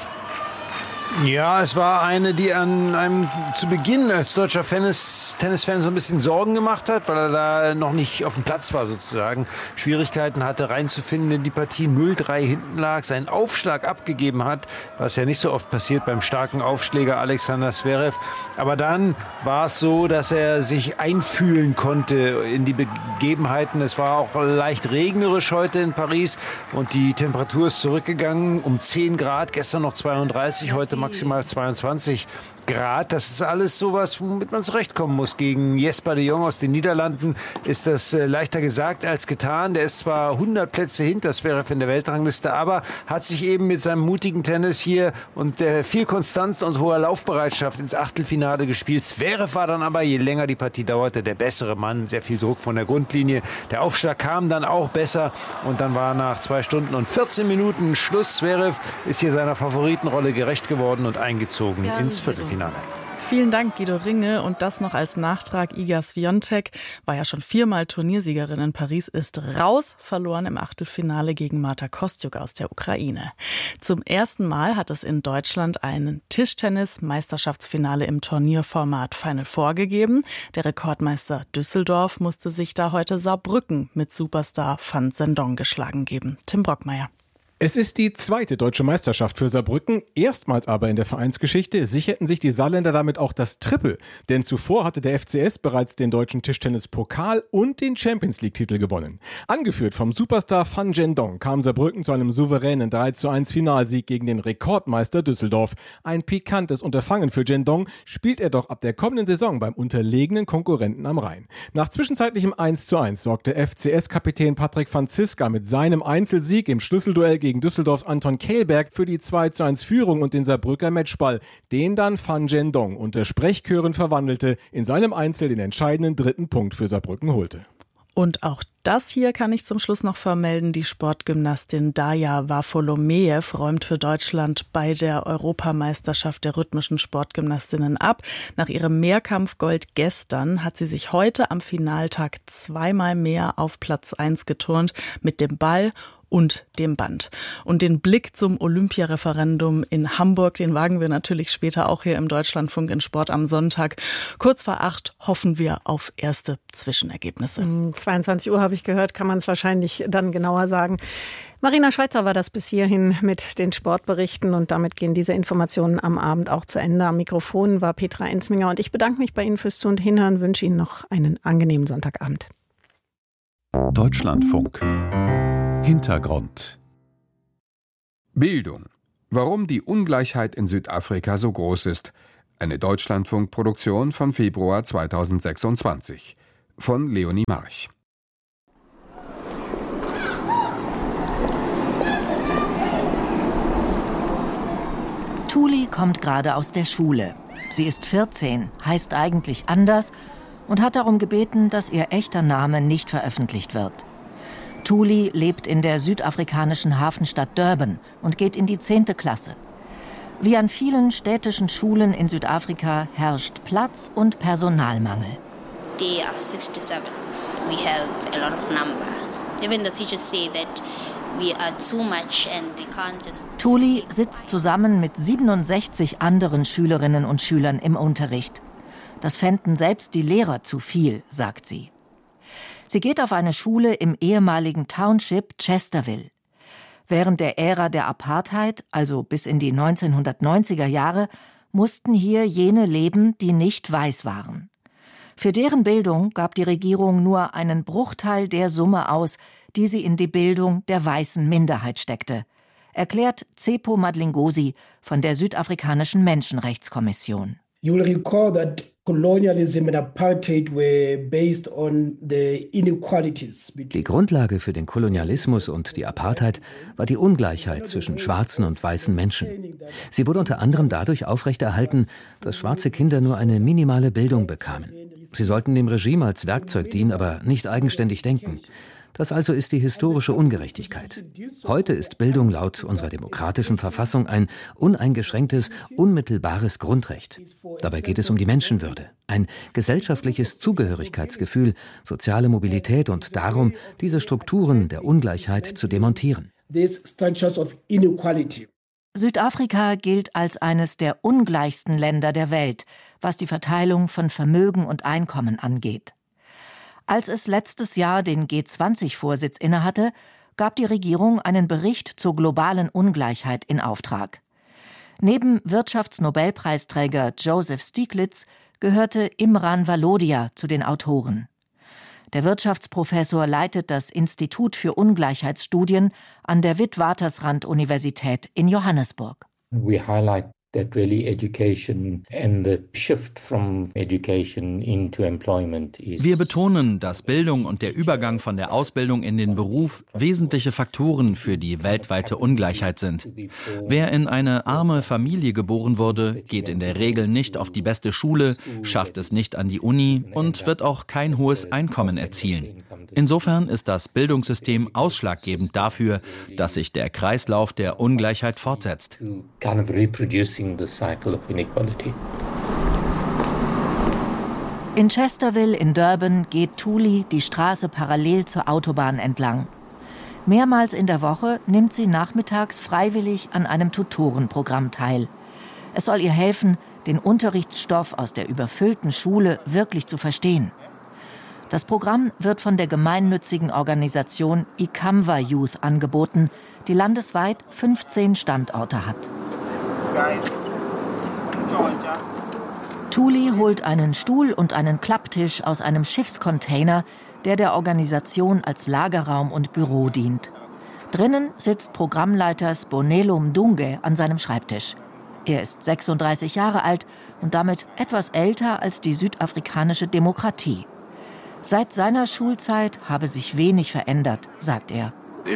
Ja, es war eine, die an einem zu Beginn als deutscher Tennisfan so ein bisschen Sorgen gemacht hat, weil er da noch nicht auf dem Platz war sozusagen. Schwierigkeiten hatte reinzufinden in die Partie, 0:3 hinten lag, seinen Aufschlag abgegeben hat, was ja nicht so oft passiert beim starken Aufschläger Alexander Zverev. Aber dann war es so, dass er sich einfühlen konnte in die Begebenheiten. Es war auch leicht regnerisch heute in Paris und die Temperatur ist zurückgegangen um 10 Grad, gestern noch 32, heute maximal 22 Grad. Das ist alles sowas, womit man zurechtkommen muss. Gegen Jesper de Jong aus den Niederlanden ist das leichter gesagt als getan. Der ist zwar 100 Plätze hinter Zverev in der Weltrangliste, aber hat sich eben mit seinem mutigen Tennis hier und der viel Konstanz und hoher Laufbereitschaft ins Achtelfinale gespielt. Zverev war dann aber, je länger die Partie dauerte, der bessere Mann. Sehr viel Druck von der Grundlinie. Der Aufschlag kam dann auch besser und dann war nach 2 Stunden und 14 Minuten Schluss. Zverev ist hier seiner Favoritenrolle gerecht geworden und eingezogen ins Viertelfinale. Vielen Dank, Guido Ringe. Und das noch als Nachtrag. Iga Swiatek war ja schon 4-mal Turniersiegerin in Paris, ist raus, verloren im Achtelfinale gegen Marta Kostyuk aus der Ukraine. Zum ersten Mal hat es in Deutschland ein Tischtennis-Meisterschaftsfinale im Turnierformat Final Four gegeben. Der Rekordmeister Düsseldorf musste sich da heute Saarbrücken mit Superstar Van Sendong geschlagen geben. Tim Brockmeier. Es ist die 2. deutsche Meisterschaft für Saarbrücken. Erstmals aber in der Vereinsgeschichte sicherten sich die Saarländer damit auch das Triple. Denn zuvor hatte der FCS bereits den deutschen Tischtennis-Pokal und den Champions-League-Titel gewonnen. Angeführt vom Superstar Van Sendong kam Saarbrücken zu einem souveränen 3:1 Finalsieg gegen den Rekordmeister Düsseldorf. Ein pikantes Unterfangen für Sendong, spielt er doch ab der kommenden Saison beim unterlegenen Konkurrenten am Rhein. Nach zwischenzeitlichem 1:1 sorgte FCS-Kapitän Patrick van Ziska mit seinem Einzelsieg im Schlüsselduell gegen Düsseldorfs Anton Kehlberg für die 2:1 Führung und den Saarbrücker Matchball, den dann Van Sendong unter Sprechchören verwandelte, in seinem Einzel den entscheidenden 3. Punkt für Saarbrücken holte. Und auch das hier kann ich zum Schluss noch vermelden. Die Sportgymnastin Daja Wafolomejew räumt für Deutschland bei der Europameisterschaft der rhythmischen Sportgymnastinnen ab. Nach ihrem Mehrkampfgold gestern hat sie sich heute am Finaltag 2-mal mehr auf Platz 1 geturnt mit dem Ball und dem Band. Und den Blick zum Olympiareferendum in Hamburg, den wagen wir natürlich später auch hier im Deutschlandfunk in Sport am Sonntag. Kurz vor 8 hoffen wir auf erste Zwischenergebnisse. 22 Uhr habe ich gehört, kann man es wahrscheinlich dann genauer sagen. Marina Schweizer war das bis hierhin mit den Sportberichten und damit gehen diese Informationen am Abend auch zu Ende. Am Mikrofon war Petra Enzminger und ich bedanke mich bei Ihnen fürs Zu- und Hinhören, wünsche Ihnen noch einen angenehmen Sonntagabend. Deutschlandfunk. Hintergrund. Bildung. Warum die Ungleichheit in Südafrika so groß ist. Eine Deutschlandfunk-Produktion von Februar 2026. Von Leonie March. Thuli kommt gerade aus der Schule. Sie ist 14, heißt eigentlich anders und hat darum gebeten, dass ihr echter Name nicht veröffentlicht wird. Thuli lebt in der südafrikanischen Hafenstadt Durban und geht in die 10. Klasse. Wie an vielen städtischen Schulen in Südafrika herrscht Platz- und Personalmangel. They are 6 to 7. We have a lot of number. Even the teachers say that we are too much and they can't just... Thuli sitzt zusammen mit 67 anderen Schülerinnen und Schülern im Unterricht. Das fänden selbst die Lehrer zu viel, sagt sie. Sie geht auf eine Schule im ehemaligen Township Chesterville. Während der Ära der Apartheid, also bis in die 1990er Jahre, mussten hier jene leben, die nicht weiß waren. Für deren Bildung gab die Regierung nur einen Bruchteil der Summe aus, die sie in die Bildung der weißen Minderheit steckte, erklärt Tsepo Madlingozi von der südafrikanischen Menschenrechtskommission. You will recall that colonialism and apartheid were based on the inequalities. Die Grundlage für den Kolonialismus und die Apartheid war die Ungleichheit zwischen schwarzen und weißen Menschen. Sie wurde unter anderem dadurch aufrechterhalten, dass schwarze Kinder nur eine minimale Bildung bekamen. Sie sollten dem Regime als Werkzeug dienen, aber nicht eigenständig denken. Das also ist die historische Ungerechtigkeit. Heute ist Bildung laut unserer demokratischen Verfassung ein uneingeschränktes, unmittelbares Grundrecht. Dabei geht es um die Menschenwürde, ein gesellschaftliches Zugehörigkeitsgefühl, soziale Mobilität und darum, diese Strukturen der Ungleichheit zu demontieren. Südafrika gilt als eines der ungleichsten Länder der Welt, was die Verteilung von Vermögen und Einkommen angeht. Als es letztes Jahr den G20-Vorsitz innehatte, gab die Regierung einen Bericht zur globalen Ungleichheit in Auftrag. Neben Wirtschaftsnobelpreisträger Joseph Stiglitz gehörte Imran Valodia zu den Autoren. Der Wirtschaftsprofessor leitet das Institut für Ungleichheitsstudien an der Witwatersrand-Universität in Johannesburg. We highlight that really education and the shift from education into employment is... Wir betonen, dass Bildung und der Übergang von der Ausbildung in den Beruf wesentliche Faktoren für die weltweite Ungleichheit sind. Wer in eine arme Familie geboren wurde, geht in der Regel nicht auf die beste Schule, schafft es nicht an die Uni und wird auch kein hohes Einkommen erzielen. Insofern ist das Bildungssystem ausschlaggebend dafür, dass sich der Kreislauf der Ungleichheit fortsetzt. The cycle of inequality. In Chesterville in Durban geht Thuli die Straße parallel zur Autobahn entlang. Mehrmals in der Woche nimmt sie nachmittags freiwillig an einem Tutorenprogramm teil. Es soll ihr helfen, den Unterrichtsstoff aus der überfüllten Schule wirklich zu verstehen. Das Programm wird von der gemeinnützigen Organisation Ikamva Youth angeboten, die landesweit 15 Standorte hat. Thuli holt einen Stuhl und einen Klapptisch aus einem Schiffscontainer, der Organisation als Lagerraum und Büro dient. Drinnen sitzt Programmleiter Sibonelo Mdunge an seinem Schreibtisch. Er ist 36 Jahre alt und damit etwas älter als die südafrikanische Demokratie. Seit seiner Schulzeit habe sich wenig verändert, sagt er.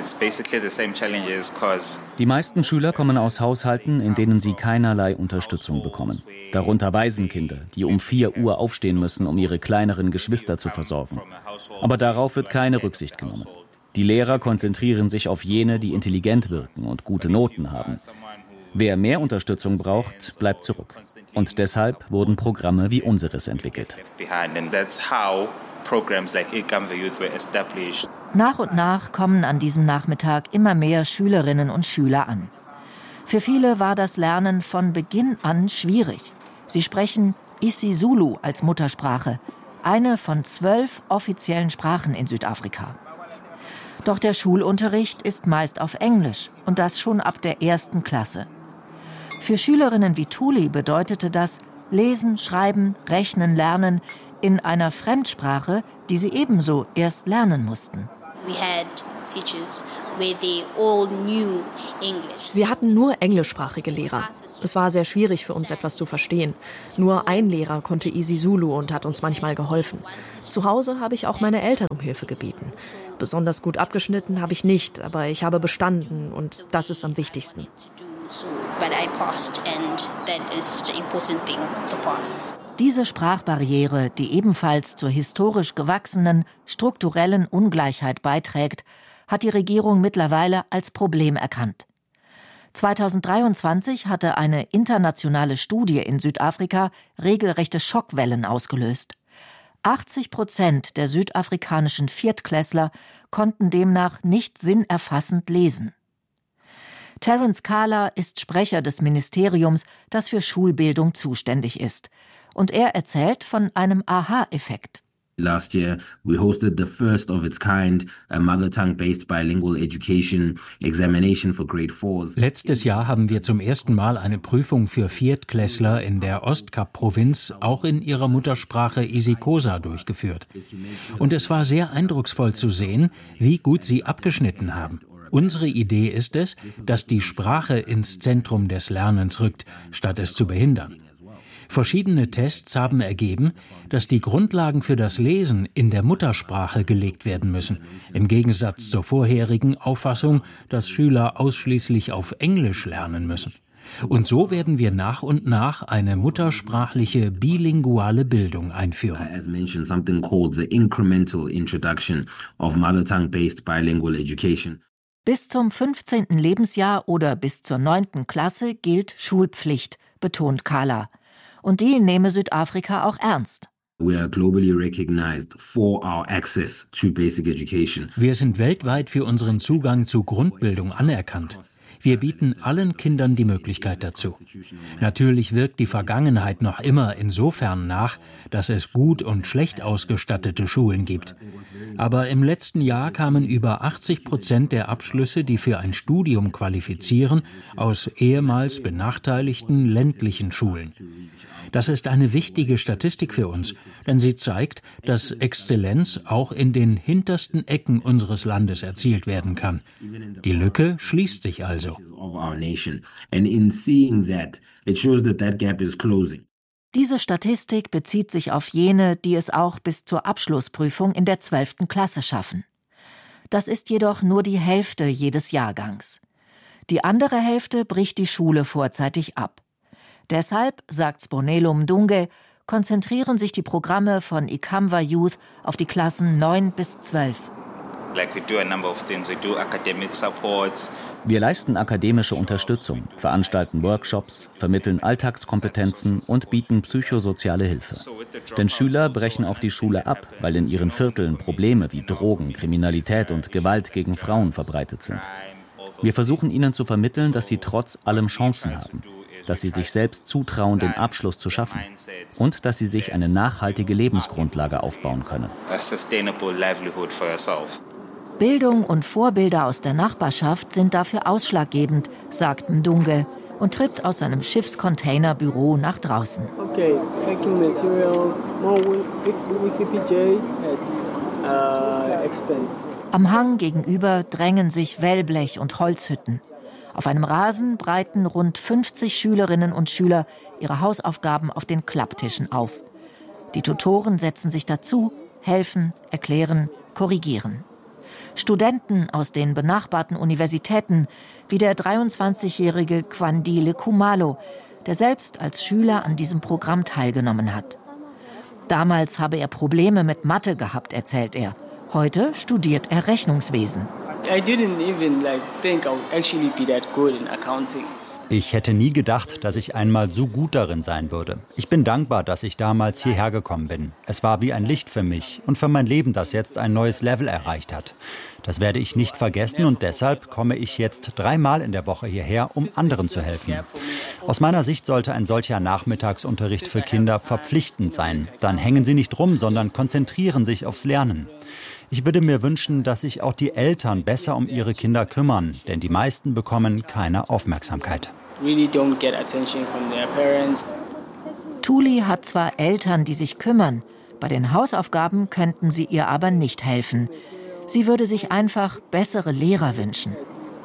Die meisten Schüler kommen aus Haushalten, in denen sie keinerlei Unterstützung bekommen. Darunter Waisenkinder, die um 4 Uhr aufstehen müssen, um ihre kleineren Geschwister zu versorgen. Aber darauf wird keine Rücksicht genommen. Die Lehrer konzentrieren sich auf jene, die intelligent wirken und gute Noten haben. Wer mehr Unterstützung braucht, bleibt zurück. Und deshalb wurden Programme wie unseres entwickelt. Nach und nach kommen an diesem Nachmittag immer mehr Schülerinnen und Schüler an. Für viele war das Lernen von Beginn an schwierig. Sie sprechen isiZulu als Muttersprache, eine von 12 offiziellen Sprachen in Südafrika. Doch der Schulunterricht ist meist auf Englisch und das schon ab der 1. Klasse. Für Schülerinnen wie Thuli bedeutete das Lesen, Schreiben, Rechnen, Lernen in einer Fremdsprache, die sie ebenso erst lernen mussten. Wir hatten nur englischsprachige Lehrer. Es war sehr schwierig für uns, etwas zu verstehen. Nur ein Lehrer konnte isiZulu und hat uns manchmal geholfen. Zu Hause habe ich auch meine Eltern um Hilfe gebeten. Besonders gut abgeschnitten habe ich nicht, aber ich habe bestanden und das ist am wichtigsten. Diese Sprachbarriere, die ebenfalls zur historisch gewachsenen strukturellen Ungleichheit beiträgt, hat die Regierung mittlerweile als Problem erkannt. 2023 hatte eine internationale Studie in Südafrika regelrechte Schockwellen ausgelöst. 80% der südafrikanischen Viertklässler konnten demnach nicht sinnerfassend lesen. Terence Kala ist Sprecher des Ministeriums, das für Schulbildung zuständig ist. Und er erzählt von einem Aha-Effekt. Last year, we hosted the first of its kind, a mother tongue-based bilingual education examination for Grade 4s. Letztes Jahr haben wir zum ersten Mal eine Prüfung für Viertklässler in der Ostkap-Provinz auch in ihrer Muttersprache isiXhosa durchgeführt. Und es war sehr eindrucksvoll zu sehen, wie gut sie abgeschnitten haben. Unsere Idee ist es, dass die Sprache ins Zentrum des Lernens rückt, statt es zu behindern. Verschiedene Tests haben ergeben, dass die Grundlagen für das Lesen in der Muttersprache gelegt werden müssen, im Gegensatz zur vorherigen Auffassung, dass Schüler ausschließlich auf Englisch lernen müssen. Und so werden wir nach und nach eine muttersprachliche bilinguale Bildung einführen. As mentioned, something called the incremental introduction of mother tongue-based bilingual education. Bis zum 15. Lebensjahr oder bis zur 9. Klasse gilt Schulpflicht, betont Kala. Und die nehme Südafrika auch ernst. We are globally recognized for our access to basic education. Wir sind weltweit für unseren Zugang zu Grundbildung anerkannt. Wir bieten allen Kindern die Möglichkeit dazu. Natürlich wirkt die Vergangenheit noch immer insofern nach, dass es gut und schlecht ausgestattete Schulen gibt. Aber im letzten Jahr kamen über 80% der Abschlüsse, die für ein Studium qualifizieren, aus ehemals benachteiligten ländlichen Schulen. Das ist eine wichtige Statistik für uns, denn sie zeigt, dass Exzellenz auch in den hintersten Ecken unseres Landes erzielt werden kann. Die Lücke schließt sich also. Diese Statistik bezieht sich auf jene, die es auch bis zur Abschlussprüfung in der 12. Klasse schaffen. Das ist jedoch nur die Hälfte jedes Jahrgangs. Die andere Hälfte bricht die Schule vorzeitig ab. Deshalb, sagt Sibonelo Mdunge, konzentrieren sich die Programme von Ikamva Youth auf die Klassen 9 bis 12. Wir leisten akademische Unterstützung, veranstalten Workshops, vermitteln Alltagskompetenzen und bieten psychosoziale Hilfe. Denn Schüler brechen auch die Schule ab, weil in ihren Vierteln Probleme wie Drogen, Kriminalität und Gewalt gegen Frauen verbreitet sind. Wir versuchen ihnen zu vermitteln, dass sie trotz allem Chancen haben, dass sie sich selbst zutrauen, den Abschluss zu schaffen und dass sie sich eine nachhaltige Lebensgrundlage aufbauen können. Bildung und Vorbilder aus der Nachbarschaft sind dafür ausschlaggebend, sagt Mdunge und tritt aus seinem Schiffscontainerbüro nach draußen. Okay, packing material, more with CPJ, it's expensive. Am Hang gegenüber drängen sich Wellblech- und Holzhütten. Auf einem Rasen breiten rund 50 Schülerinnen und Schüler ihre Hausaufgaben auf den Klapptischen auf. Die Tutoren setzen sich dazu, helfen, erklären, korrigieren. Studenten aus den benachbarten Universitäten, wie der 23-jährige Kwandile Khumalo, der selbst als Schüler an diesem Programm teilgenommen hat. Damals habe er Probleme mit Mathe gehabt, erzählt er. Heute studiert er Rechnungswesen. Ich hätte nie gedacht, dass ich einmal so gut darin sein würde. Ich bin dankbar, dass ich damals hierher gekommen bin. Es war wie ein Licht für mich und für mein Leben, das jetzt ein neues Level erreicht hat. Das werde ich nicht vergessen und deshalb komme ich jetzt 3-mal in der Woche hierher, um anderen zu helfen. Aus meiner Sicht sollte ein solcher Nachmittagsunterricht für Kinder verpflichtend sein. Dann hängen sie nicht rum, sondern konzentrieren sich aufs Lernen. Ich würde mir wünschen, dass sich auch die Eltern besser um ihre Kinder kümmern, denn die meisten bekommen keine Aufmerksamkeit. Tuli hat zwar Eltern, die sich kümmern, bei den Hausaufgaben könnten sie ihr aber nicht helfen. Sie würde sich einfach bessere Lehrer wünschen.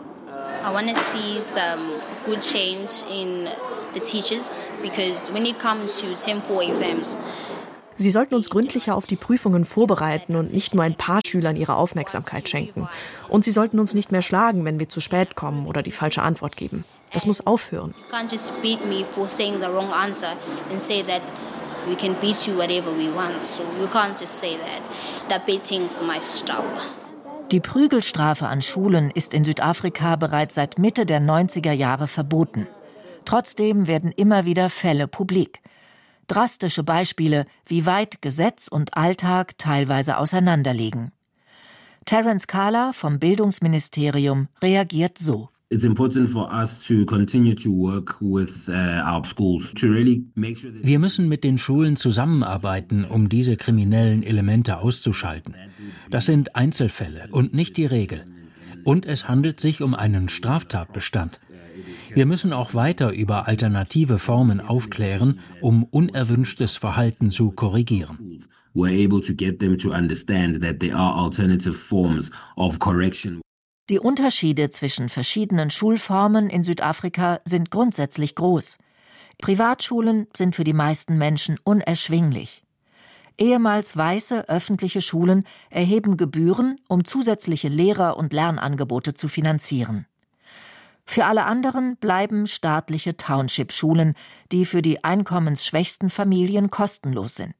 I want to see some good change in the teachers because when it comes to Term 4 exams. Sie sollten uns gründlicher auf die Prüfungen vorbereiten und nicht nur ein paar Schülern ihre Aufmerksamkeit schenken. Und sie sollten uns nicht mehr schlagen, wenn wir zu spät kommen oder die falsche Antwort geben. Das muss aufhören. You can't just beat me for saying the wrong answer and say that we can beat you whatever we want. So you can't just say that. That beating must stop. Die Prügelstrafe an Schulen ist in Südafrika bereits seit Mitte der 90er Jahre verboten. Trotzdem werden immer wieder Fälle publik. Drastische Beispiele, wie weit Gesetz und Alltag teilweise auseinanderliegen. Terence Kala vom Bildungsministerium reagiert so. It's important for us to continue to work with our schools to really make sure that Wir müssen mit den Schulen zusammenarbeiten, um diese kriminellen Elemente auszuschalten. Das sind Einzelfälle und nicht die Regel. Und es handelt sich um einen Straftatbestand. Wir müssen auch weiter über alternative Formen aufklären, um unerwünschtes Verhalten zu korrigieren. we're able to get them to understand that there are alternative forms of correction. Die Unterschiede zwischen verschiedenen Schulformen in Südafrika sind grundsätzlich groß. Privatschulen sind für die meisten Menschen unerschwinglich. Ehemals weiße öffentliche Schulen erheben Gebühren, um zusätzliche Lehrer- und Lernangebote zu finanzieren. Für alle anderen bleiben staatliche Township-Schulen, die für die einkommensschwächsten Familien kostenlos sind.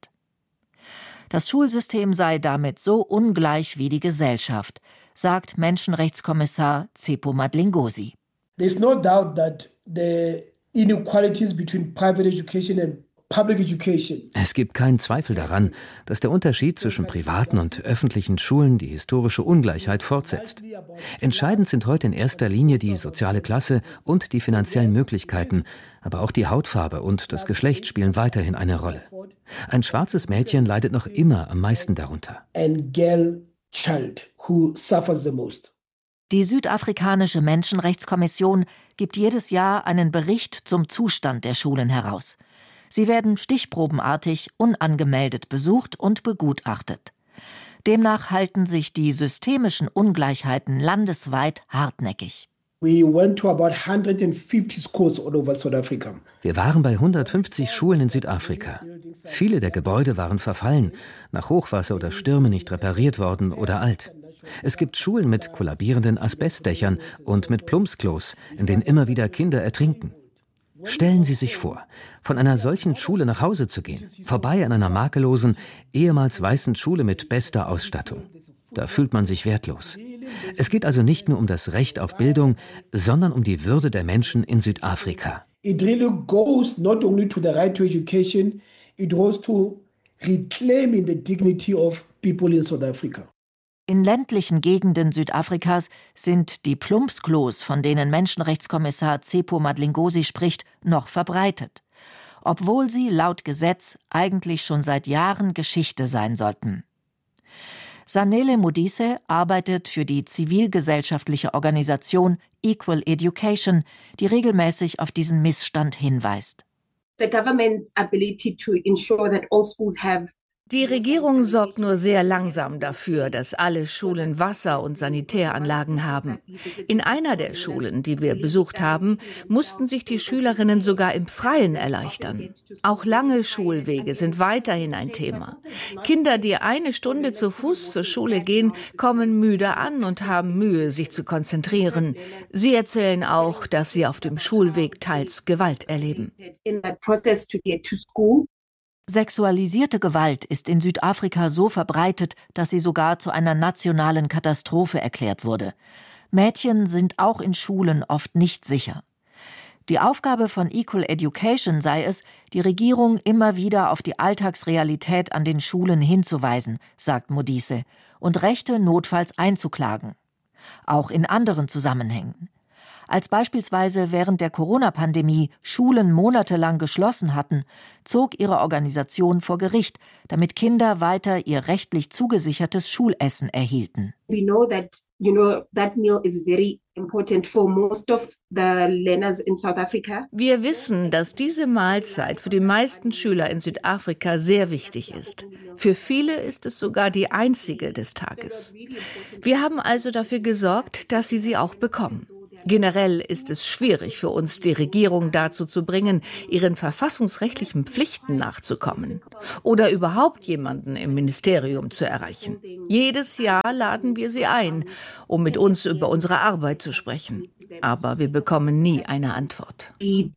Das Schulsystem sei damit so ungleich wie die Gesellschaft, sagt Menschenrechtskommissar Tsepo Madlingozi. There's no doubt that the inequalities between private education and public education. Es gibt keinen Zweifel daran, dass der Unterschied zwischen privaten und öffentlichen Schulen die historische Ungleichheit fortsetzt. Entscheidend sind heute in erster Linie die soziale Klasse und die finanziellen Möglichkeiten, aber auch die Hautfarbe und das Geschlecht spielen weiterhin eine Rolle. Ein schwarzes Mädchen leidet noch immer am meisten darunter. And girl child who suffers the most. Die Südafrikanische Menschenrechtskommission gibt jedes Jahr einen Bericht zum Zustand der Schulen heraus. Sie werden stichprobenartig, unangemeldet besucht und begutachtet. Demnach halten sich die systemischen Ungleichheiten landesweit hartnäckig. We went to about 150 schools all over South Africa. Wir waren bei 150 Schulen in Südafrika. Viele der Gebäude waren verfallen, nach Hochwasser oder Stürmen nicht repariert worden oder alt. Es gibt Schulen mit kollabierenden Asbestdächern und mit Plumpsklos, in denen immer wieder Kinder ertrinken. Stellen Sie sich vor, von einer solchen Schule nach Hause zu gehen, vorbei an einer makellosen, ehemals weißen Schule mit bester Ausstattung. Da fühlt man sich wertlos. Es geht also nicht nur um das Recht auf Bildung, sondern um die Würde der Menschen in Südafrika. It really goes not only to the right to education, it goes to reclaiming the dignity of people in South Africa. In ländlichen Gegenden Südafrikas sind die Plumpsklos, von denen Menschenrechtskommissar Tsepo Madlingozi spricht, noch verbreitet, obwohl sie laut Gesetz eigentlich schon seit Jahren Geschichte sein sollten. Sanele Modise arbeitet für die zivilgesellschaftliche Organisation Equal Education, die regelmäßig auf diesen Missstand hinweist. The government's ability to ensure that all schools have Die Regierung sorgt nur sehr langsam dafür, dass alle Schulen Wasser- und Sanitäranlagen haben. In einer der Schulen, die wir besucht haben, mussten sich die Schülerinnen sogar im Freien erleichtern. Auch lange Schulwege sind weiterhin ein Thema. Kinder, die 1 Stunde zu Fuß zur Schule gehen, kommen müde an und haben Mühe, sich zu konzentrieren. Sie erzählen auch, dass sie auf dem Schulweg teils Gewalt erleben. Sexualisierte Gewalt ist in Südafrika so verbreitet, dass sie sogar zu einer nationalen Katastrophe erklärt wurde. Mädchen sind auch in Schulen oft nicht sicher. Die Aufgabe von Equal Education sei es, die Regierung immer wieder auf die Alltagsrealität an den Schulen hinzuweisen, sagt Modise, und Rechte notfalls einzuklagen. Auch in anderen Zusammenhängen. Als beispielsweise während der Corona-Pandemie Schulen monatelang geschlossen hatten, zog ihre Organisation vor Gericht, damit Kinder weiter ihr rechtlich zugesichertes Schulessen erhielten. We know that that meal is very important for most of the learners in South Africa. Wir wissen, dass diese Mahlzeit für die meisten Schüler in Südafrika sehr wichtig ist. Für viele ist es sogar die einzige des Tages. Wir haben also dafür gesorgt, dass sie auch bekommen. Generell ist es schwierig für uns, die Regierung dazu zu bringen, ihren verfassungsrechtlichen Pflichten nachzukommen oder überhaupt jemanden im Ministerium zu erreichen. Jedes Jahr laden wir sie ein, um mit uns über unsere Arbeit zu sprechen. Aber wir bekommen nie eine Antwort.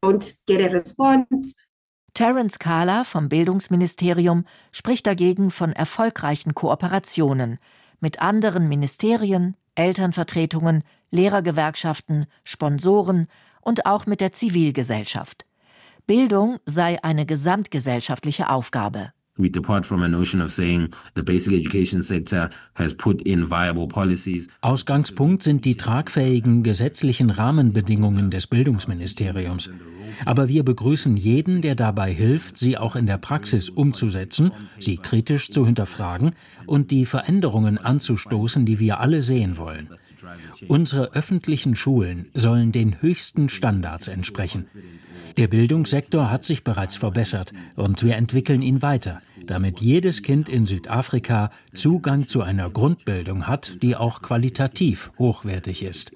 Terence Kahler vom Bildungsministerium spricht dagegen von erfolgreichen Kooperationen mit anderen Ministerien, Elternvertretungen, Lehrergewerkschaften, Sponsoren und auch mit der Zivilgesellschaft. Bildung sei eine gesamtgesellschaftliche Aufgabe. We depart from a notion of saying the basic education sector has put in viable policies. Ausgangspunkt sind die tragfähigen gesetzlichen Rahmenbedingungen des Bildungsministeriums. Aber wir begrüßen jeden, der dabei hilft, sie auch in der Praxis umzusetzen, sie kritisch zu hinterfragen und die Veränderungen anzustoßen, die wir alle sehen wollen. Unsere öffentlichen Schulen sollen den höchsten Standards entsprechen. Der Bildungssektor hat sich bereits verbessert und wir entwickeln ihn weiter, damit jedes Kind in Südafrika Zugang zu einer Grundbildung hat, die auch qualitativ hochwertig ist.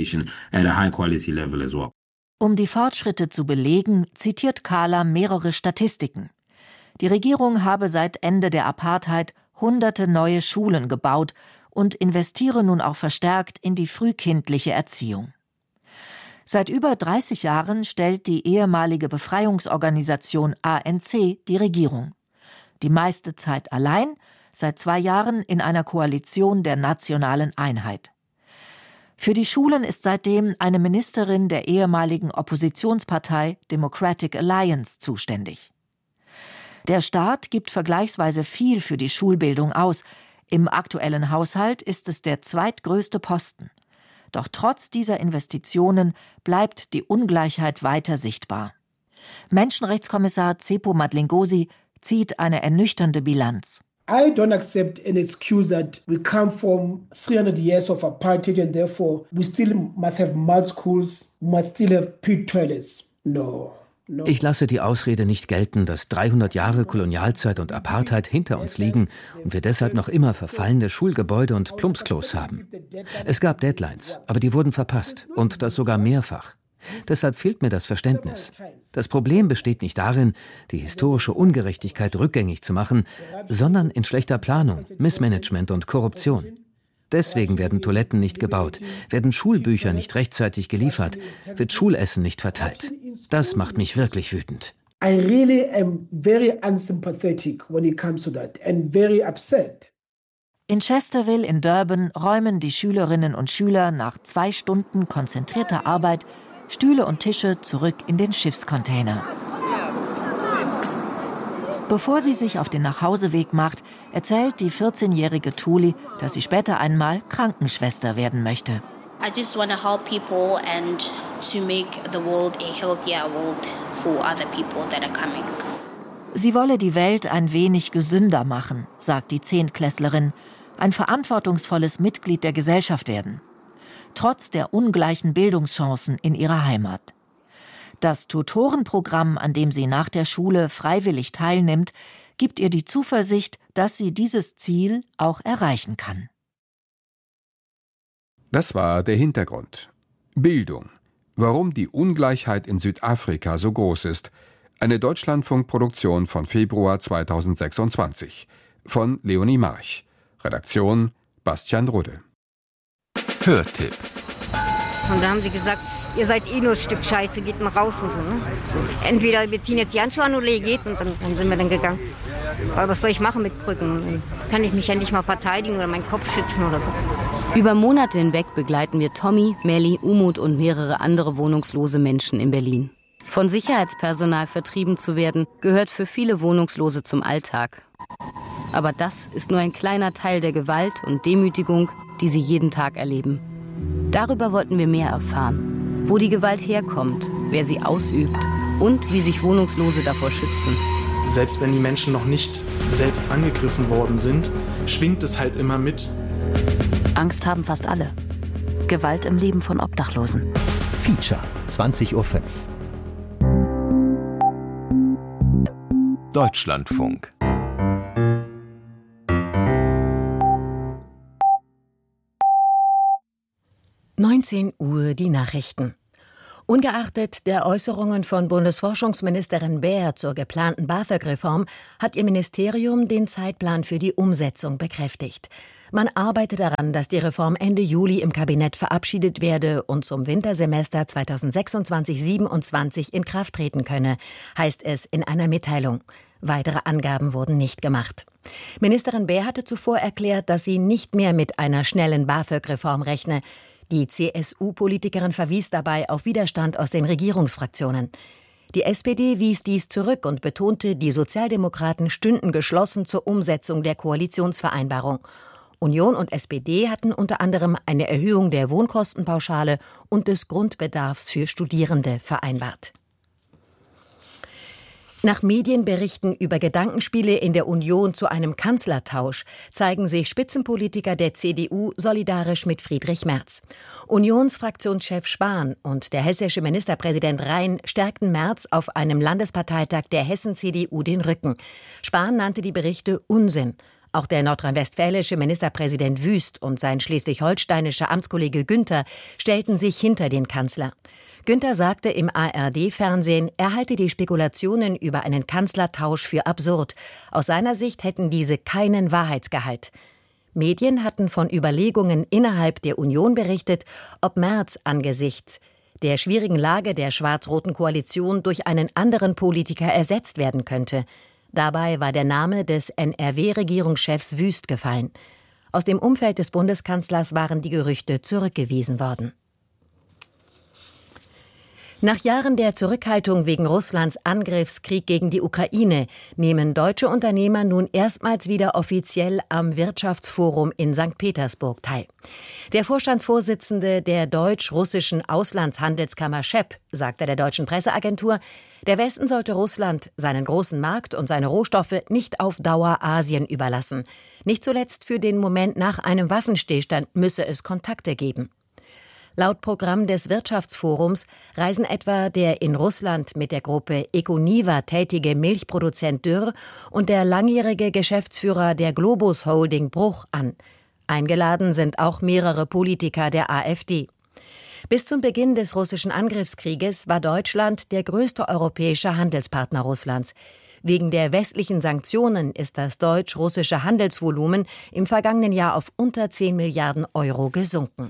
Um die Fortschritte zu belegen, zitiert Kahler mehrere Statistiken. Die Regierung habe seit Ende der Apartheid hunderte neue Schulen gebaut und investiere nun auch verstärkt in die frühkindliche Erziehung. Seit über 30 Jahren stellt die ehemalige Befreiungsorganisation ANC die Regierung. Die meiste Zeit allein, seit 2 Jahren in einer Koalition der nationalen Einheit. Für die Schulen ist seitdem eine Ministerin der ehemaligen Oppositionspartei Democratic Alliance zuständig. Der Staat gibt vergleichsweise viel für die Schulbildung aus. Im aktuellen Haushalt ist es der zweitgrößte Posten. Doch trotz dieser Investitionen bleibt die Ungleichheit weiter sichtbar. Menschenrechtskommissar Tsepo Madlingozi zieht eine ernüchternde Bilanz. I don't accept an excuse that we come from 300 years of apartheid and therefore we still must have mud schools, we must still have pit toilets. No. Ich lasse die Ausrede nicht gelten, dass 300 Jahre Kolonialzeit und Apartheid hinter uns liegen und wir deshalb noch immer verfallene Schulgebäude und Plumpsklos haben. Es gab Deadlines, aber die wurden verpasst und das sogar mehrfach. Deshalb fehlt mir das Verständnis. Das Problem besteht nicht darin, die historische Ungerechtigkeit rückgängig zu machen, sondern in schlechter Planung, Missmanagement und Korruption. Deswegen werden Toiletten nicht gebaut, werden Schulbücher nicht rechtzeitig geliefert, wird Schulessen nicht verteilt. Das macht mich wirklich wütend. I really am very unsympathetic when it comes to that and very upset. In Chesterville in Durban räumen die Schülerinnen und Schüler nach 2 Stunden konzentrierter Arbeit Stühle und Tische zurück in den Schiffscontainer. Bevor sie sich auf den Nachhauseweg macht, erzählt die 14-jährige Tuli, dass sie später einmal Krankenschwester werden möchte. I just want to help people and to make the world a healthier world for other people that are coming. Sie wolle die Welt ein wenig gesünder machen, sagt die Zehntklässlerin, ein verantwortungsvolles Mitglied der Gesellschaft werden. Trotz der ungleichen Bildungschancen in ihrer Heimat. Das Tutorenprogramm, an dem sie nach der Schule freiwillig teilnimmt, gibt ihr die Zuversicht, dass sie dieses Ziel auch erreichen kann. Das war der Hintergrund. Bildung. Warum die Ungleichheit in Südafrika so groß ist. Eine Deutschlandfunk-Produktion von Februar 2026. Von Leonie March. Redaktion Bastian Rudde. Hörtipp. Und da haben sie gesagt, ihr seid eh nur ein Stück Scheiße, geht mal raus und so. Ne? So. Entweder wir ziehen jetzt die Handschuhe an oder ihr geht und dann sind wir dann gegangen. Aber was soll ich machen mit Krücken? Dann kann ich mich ja nicht mal verteidigen oder meinen Kopf schützen oder so. Über Monate hinweg begleiten wir Tommy, Melli, Umut und mehrere andere wohnungslose Menschen in Berlin. Von Sicherheitspersonal vertrieben zu werden, gehört für viele Wohnungslose zum Alltag. Aber das ist nur ein kleiner Teil der Gewalt und Demütigung, die sie jeden Tag erleben. Darüber wollten wir mehr erfahren. Wo die Gewalt herkommt, wer sie ausübt und wie sich Wohnungslose davor schützen. Selbst wenn die Menschen noch nicht selbst angegriffen worden sind, schwingt es halt immer mit. Angst haben fast alle. Gewalt im Leben von Obdachlosen. Feature, 20:05 Uhr. Deutschlandfunk. Uhr die Nachrichten. Ungeachtet der Äußerungen von Bundesforschungsministerin Baer zur geplanten BAföG-Reform hat ihr Ministerium den Zeitplan für die Umsetzung bekräftigt. Man arbeitet daran, dass die Reform Ende Juli im Kabinett verabschiedet werde und zum Wintersemester 2026/27 in Kraft treten könne, heißt es in einer Mitteilung. Weitere Angaben wurden nicht gemacht. Ministerin Baer hatte zuvor erklärt, dass sie nicht mehr mit einer schnellen BAföG-Reform rechne. Die CSU-Politikerin verwies dabei auf Widerstand aus den Regierungsfraktionen. Die SPD wies dies zurück und betonte, die Sozialdemokraten stünden geschlossen zur Umsetzung der Koalitionsvereinbarung. Union und SPD hatten unter anderem eine Erhöhung der Wohnkostenpauschale und des Grundbedarfs für Studierende vereinbart. Nach Medienberichten über Gedankenspiele in der Union zu einem Kanzlertausch zeigen sich Spitzenpolitiker der CDU solidarisch mit Friedrich Merz. Unionsfraktionschef Spahn und der hessische Ministerpräsident Rhein stärkten Merz auf einem Landesparteitag der Hessen-CDU den Rücken. Spahn nannte die Berichte Unsinn. Auch der nordrhein-westfälische Ministerpräsident Wüst und sein schleswig-holsteinischer Amtskollege Günther stellten sich hinter den Kanzler. Günther sagte im ARD-Fernsehen, er halte die Spekulationen über einen Kanzlertausch für absurd. Aus seiner Sicht hätten diese keinen Wahrheitsgehalt. Medien hatten von Überlegungen innerhalb der Union berichtet, ob Merz angesichts der schwierigen Lage der schwarz-roten Koalition durch einen anderen Politiker ersetzt werden könnte. Dabei war der Name des NRW-Regierungschefs Wüst gefallen. Aus dem Umfeld des Bundeskanzlers waren die Gerüchte zurückgewiesen worden. Nach Jahren der Zurückhaltung wegen Russlands Angriffskrieg gegen die Ukraine nehmen deutsche Unternehmer nun erstmals wieder offiziell am Wirtschaftsforum in St. Petersburg teil. Der Vorstandsvorsitzende der deutsch-russischen Auslandshandelskammer Schepp sagte der deutschen Presseagentur, der Westen sollte Russland seinen großen Markt und seine Rohstoffe nicht auf Dauer Asien überlassen. Nicht zuletzt für den Moment nach einem Waffenstillstand müsse es Kontakte geben. Laut Programm des Wirtschaftsforums reisen etwa der in Russland mit der Gruppe Econiva tätige Milchproduzent Dürr und der langjährige Geschäftsführer der Globus Holding Bruch an. Eingeladen sind auch mehrere Politiker der AfD. Bis zum Beginn des russischen Angriffskrieges war Deutschland der größte europäische Handelspartner Russlands. Wegen der westlichen Sanktionen ist das deutsch-russische Handelsvolumen im vergangenen Jahr auf unter 10 Milliarden Euro gesunken.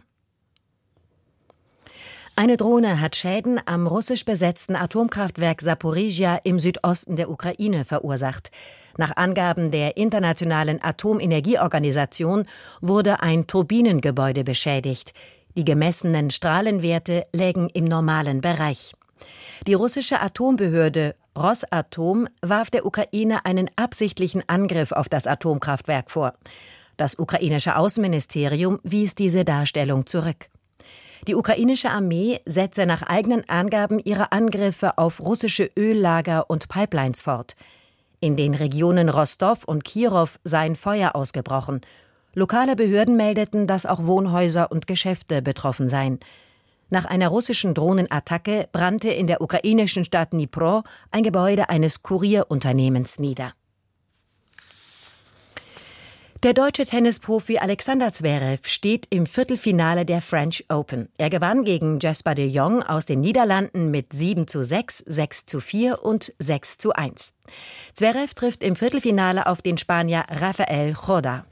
Eine Drohne hat Schäden am russisch besetzten Atomkraftwerk Saporizhia im Südosten der Ukraine verursacht. Nach Angaben der Internationalen Atomenergieorganisation wurde ein Turbinengebäude beschädigt. Die gemessenen Strahlenwerte lägen im normalen Bereich. Die russische Atombehörde Rosatom warf der Ukraine einen absichtlichen Angriff auf das Atomkraftwerk vor. Das ukrainische Außenministerium wies diese Darstellung zurück. Die ukrainische Armee setze nach eigenen Angaben ihre Angriffe auf russische Öllager und Pipelines fort. In den Regionen Rostow und Kirow seien Feuer ausgebrochen. Lokale Behörden meldeten, dass auch Wohnhäuser und Geschäfte betroffen seien. Nach einer russischen Drohnenattacke brannte in der ukrainischen Stadt Dnipro ein Gebäude eines Kurierunternehmens nieder. Der deutsche Tennisprofi Alexander Zverev steht im Viertelfinale der French Open. Er gewann gegen Jasper de Jong aus den Niederlanden mit 7:6, 6:4 und 6:1. Zverev trifft im Viertelfinale auf den Spanier Rafael Corda.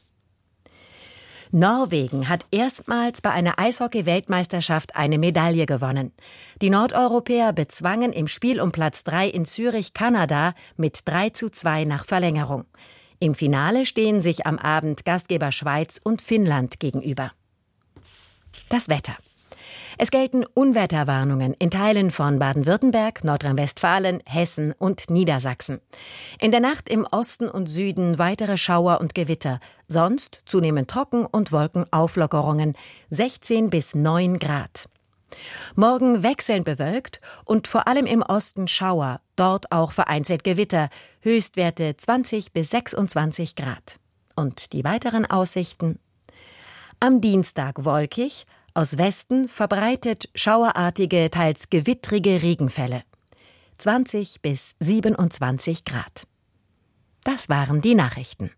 Norwegen hat erstmals bei einer Eishockey-Weltmeisterschaft eine Medaille gewonnen. Die Nordeuropäer bezwangen im Spiel um Platz 3 in Zürich Kanada mit 3:2 nach Verlängerung. Im Finale stehen sich am Abend Gastgeber Schweiz und Finnland gegenüber. Das Wetter. Es gelten Unwetterwarnungen in Teilen von Baden-Württemberg, Nordrhein-Westfalen, Hessen und Niedersachsen. In der Nacht im Osten und Süden weitere Schauer und Gewitter. Sonst zunehmend trocken und Wolkenauflockerungen. 16 bis 9 Grad. Morgen wechselnd bewölkt und vor allem im Osten Schauer. Dort auch vereinzelt Gewitter. Höchstwerte 20 bis 26 Grad. Und die weiteren Aussichten? Am Dienstag wolkig. Aus Westen verbreitet schauerartige, teils gewittrige Regenfälle. 20 bis 27 Grad. Das waren die Nachrichten.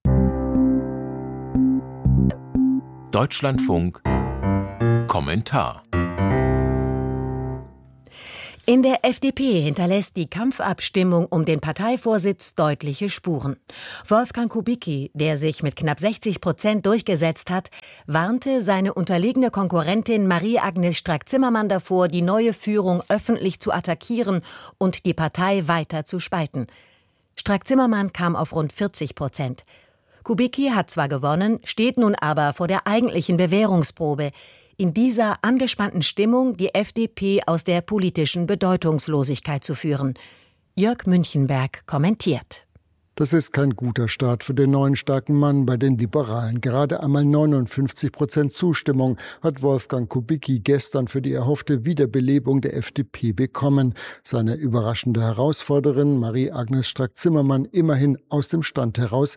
Deutschlandfunk Kommentar. In der FDP hinterlässt die Kampfabstimmung um den Parteivorsitz deutliche Spuren. Wolfgang Kubicki, der sich mit knapp 60% durchgesetzt hat, warnte seine unterlegene Konkurrentin Marie-Agnes Strack-Zimmermann davor, die neue Führung öffentlich zu attackieren und die Partei weiter zu spalten. Strack-Zimmermann kam auf rund 40%. Kubicki hat zwar gewonnen, steht nun aber vor der eigentlichen Bewährungsprobe. In dieser angespannten Stimmung die FDP aus der politischen Bedeutungslosigkeit zu führen. Jörg Münchenberg kommentiert. Das ist kein guter Start für den neuen starken Mann bei den Liberalen. Gerade einmal 59% Zustimmung hat Wolfgang Kubicki gestern für die erhoffte Wiederbelebung der FDP bekommen. Seine überraschende Herausforderin Marie-Agnes Strack-Zimmermann immerhin aus dem Stand heraus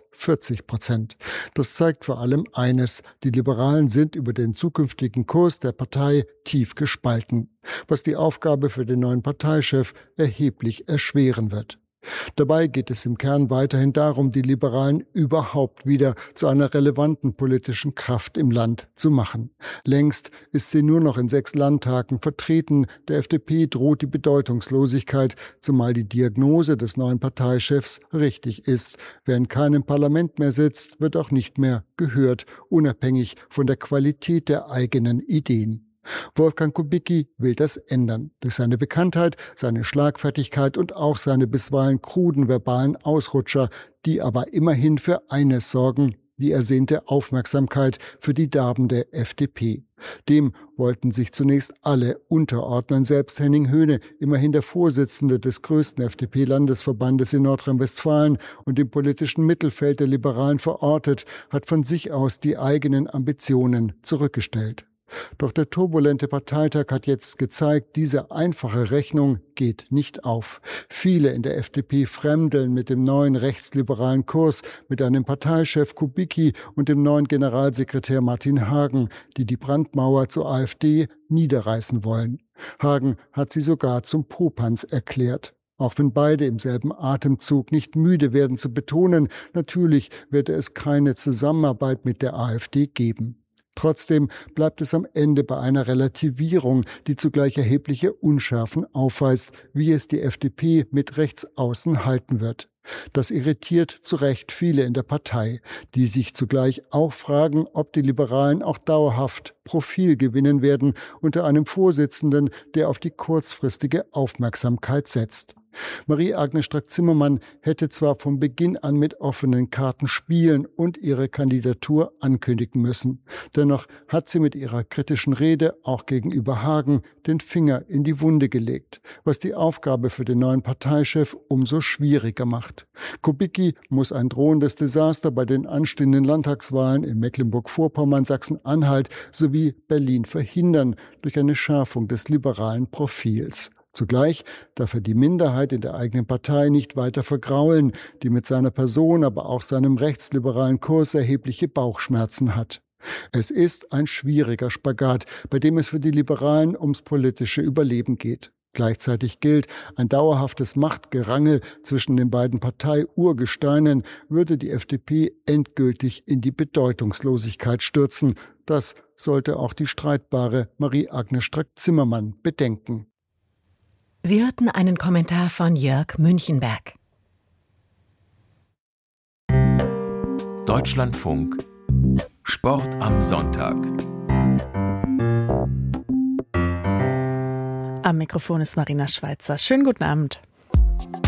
40%. Das zeigt vor allem eines: Die Liberalen sind über den zukünftigen Kurs der Partei tief gespalten, was die Aufgabe für den neuen Parteichef erheblich erschweren wird. Dabei geht es im Kern weiterhin darum, die Liberalen überhaupt wieder zu einer relevanten politischen Kraft im Land zu machen. Längst ist sie nur noch in 6 Landtagen vertreten. Der FDP droht die Bedeutungslosigkeit, zumal die Diagnose des neuen Parteichefs richtig ist. Wer in keinem Parlament mehr sitzt, wird auch nicht mehr gehört, unabhängig von der Qualität der eigenen Ideen. Wolfgang Kubicki will das ändern. Durch seine Bekanntheit, seine Schlagfertigkeit und auch seine bisweilen kruden verbalen Ausrutscher, die aber immerhin für eines sorgen: die ersehnte Aufmerksamkeit für die darbende FDP. Dem wollten sich zunächst alle unterordnen. Selbst Henning Höhne, immerhin der Vorsitzende des größten FDP-Landesverbandes in Nordrhein-Westfalen und im politischen Mittelfeld der Liberalen verortet, hat von sich aus die eigenen Ambitionen zurückgestellt. Doch der turbulente Parteitag hat jetzt gezeigt, diese einfache Rechnung geht nicht auf. Viele in der FDP fremdeln mit dem neuen rechtsliberalen Kurs, mit einem Parteichef Kubicki und dem neuen Generalsekretär Martin Hagen, die die Brandmauer zur AfD niederreißen wollen. Hagen hat sie sogar zum Popanz erklärt. Auch wenn beide im selben Atemzug nicht müde werden zu betonen, natürlich werde es keine Zusammenarbeit mit der AfD geben. Trotzdem bleibt es am Ende bei einer Relativierung, die zugleich erhebliche Unschärfen aufweist, wie es die FDP mit Rechtsaußen halten wird. Das irritiert zu Recht viele in der Partei, die sich zugleich auch fragen, ob die Liberalen auch dauerhaft Profil gewinnen werden unter einem Vorsitzenden, der auf die kurzfristige Aufmerksamkeit setzt. Marie-Agnes Strack-Zimmermann hätte zwar von Beginn an mit offenen Karten spielen und ihre Kandidatur ankündigen müssen. Dennoch hat sie mit ihrer kritischen Rede auch gegenüber Hagen den Finger in die Wunde gelegt, was die Aufgabe für den neuen Parteichef umso schwieriger macht. Kubicki muss ein drohendes Desaster bei den anstehenden Landtagswahlen in Mecklenburg-Vorpommern, Sachsen-Anhalt sowie Berlin verhindern durch eine Schärfung des liberalen Profils. Zugleich darf er die Minderheit in der eigenen Partei nicht weiter vergraulen, die mit seiner Person, aber auch seinem rechtsliberalen Kurs erhebliche Bauchschmerzen hat. Es ist ein schwieriger Spagat, bei dem es für die Liberalen ums politische Überleben geht. Gleichzeitig gilt, ein dauerhaftes Machtgerangel zwischen den beiden Partei-Urgesteinen würde die FDP endgültig in die Bedeutungslosigkeit stürzen. Das sollte auch die streitbare Marie-Agnes Strack-Zimmermann bedenken. Sie hörten einen Kommentar von Jörg Münchenberg. Deutschlandfunk Sport am Sonntag. Am Mikrofon ist Marina Schweizer. Schönen guten Abend.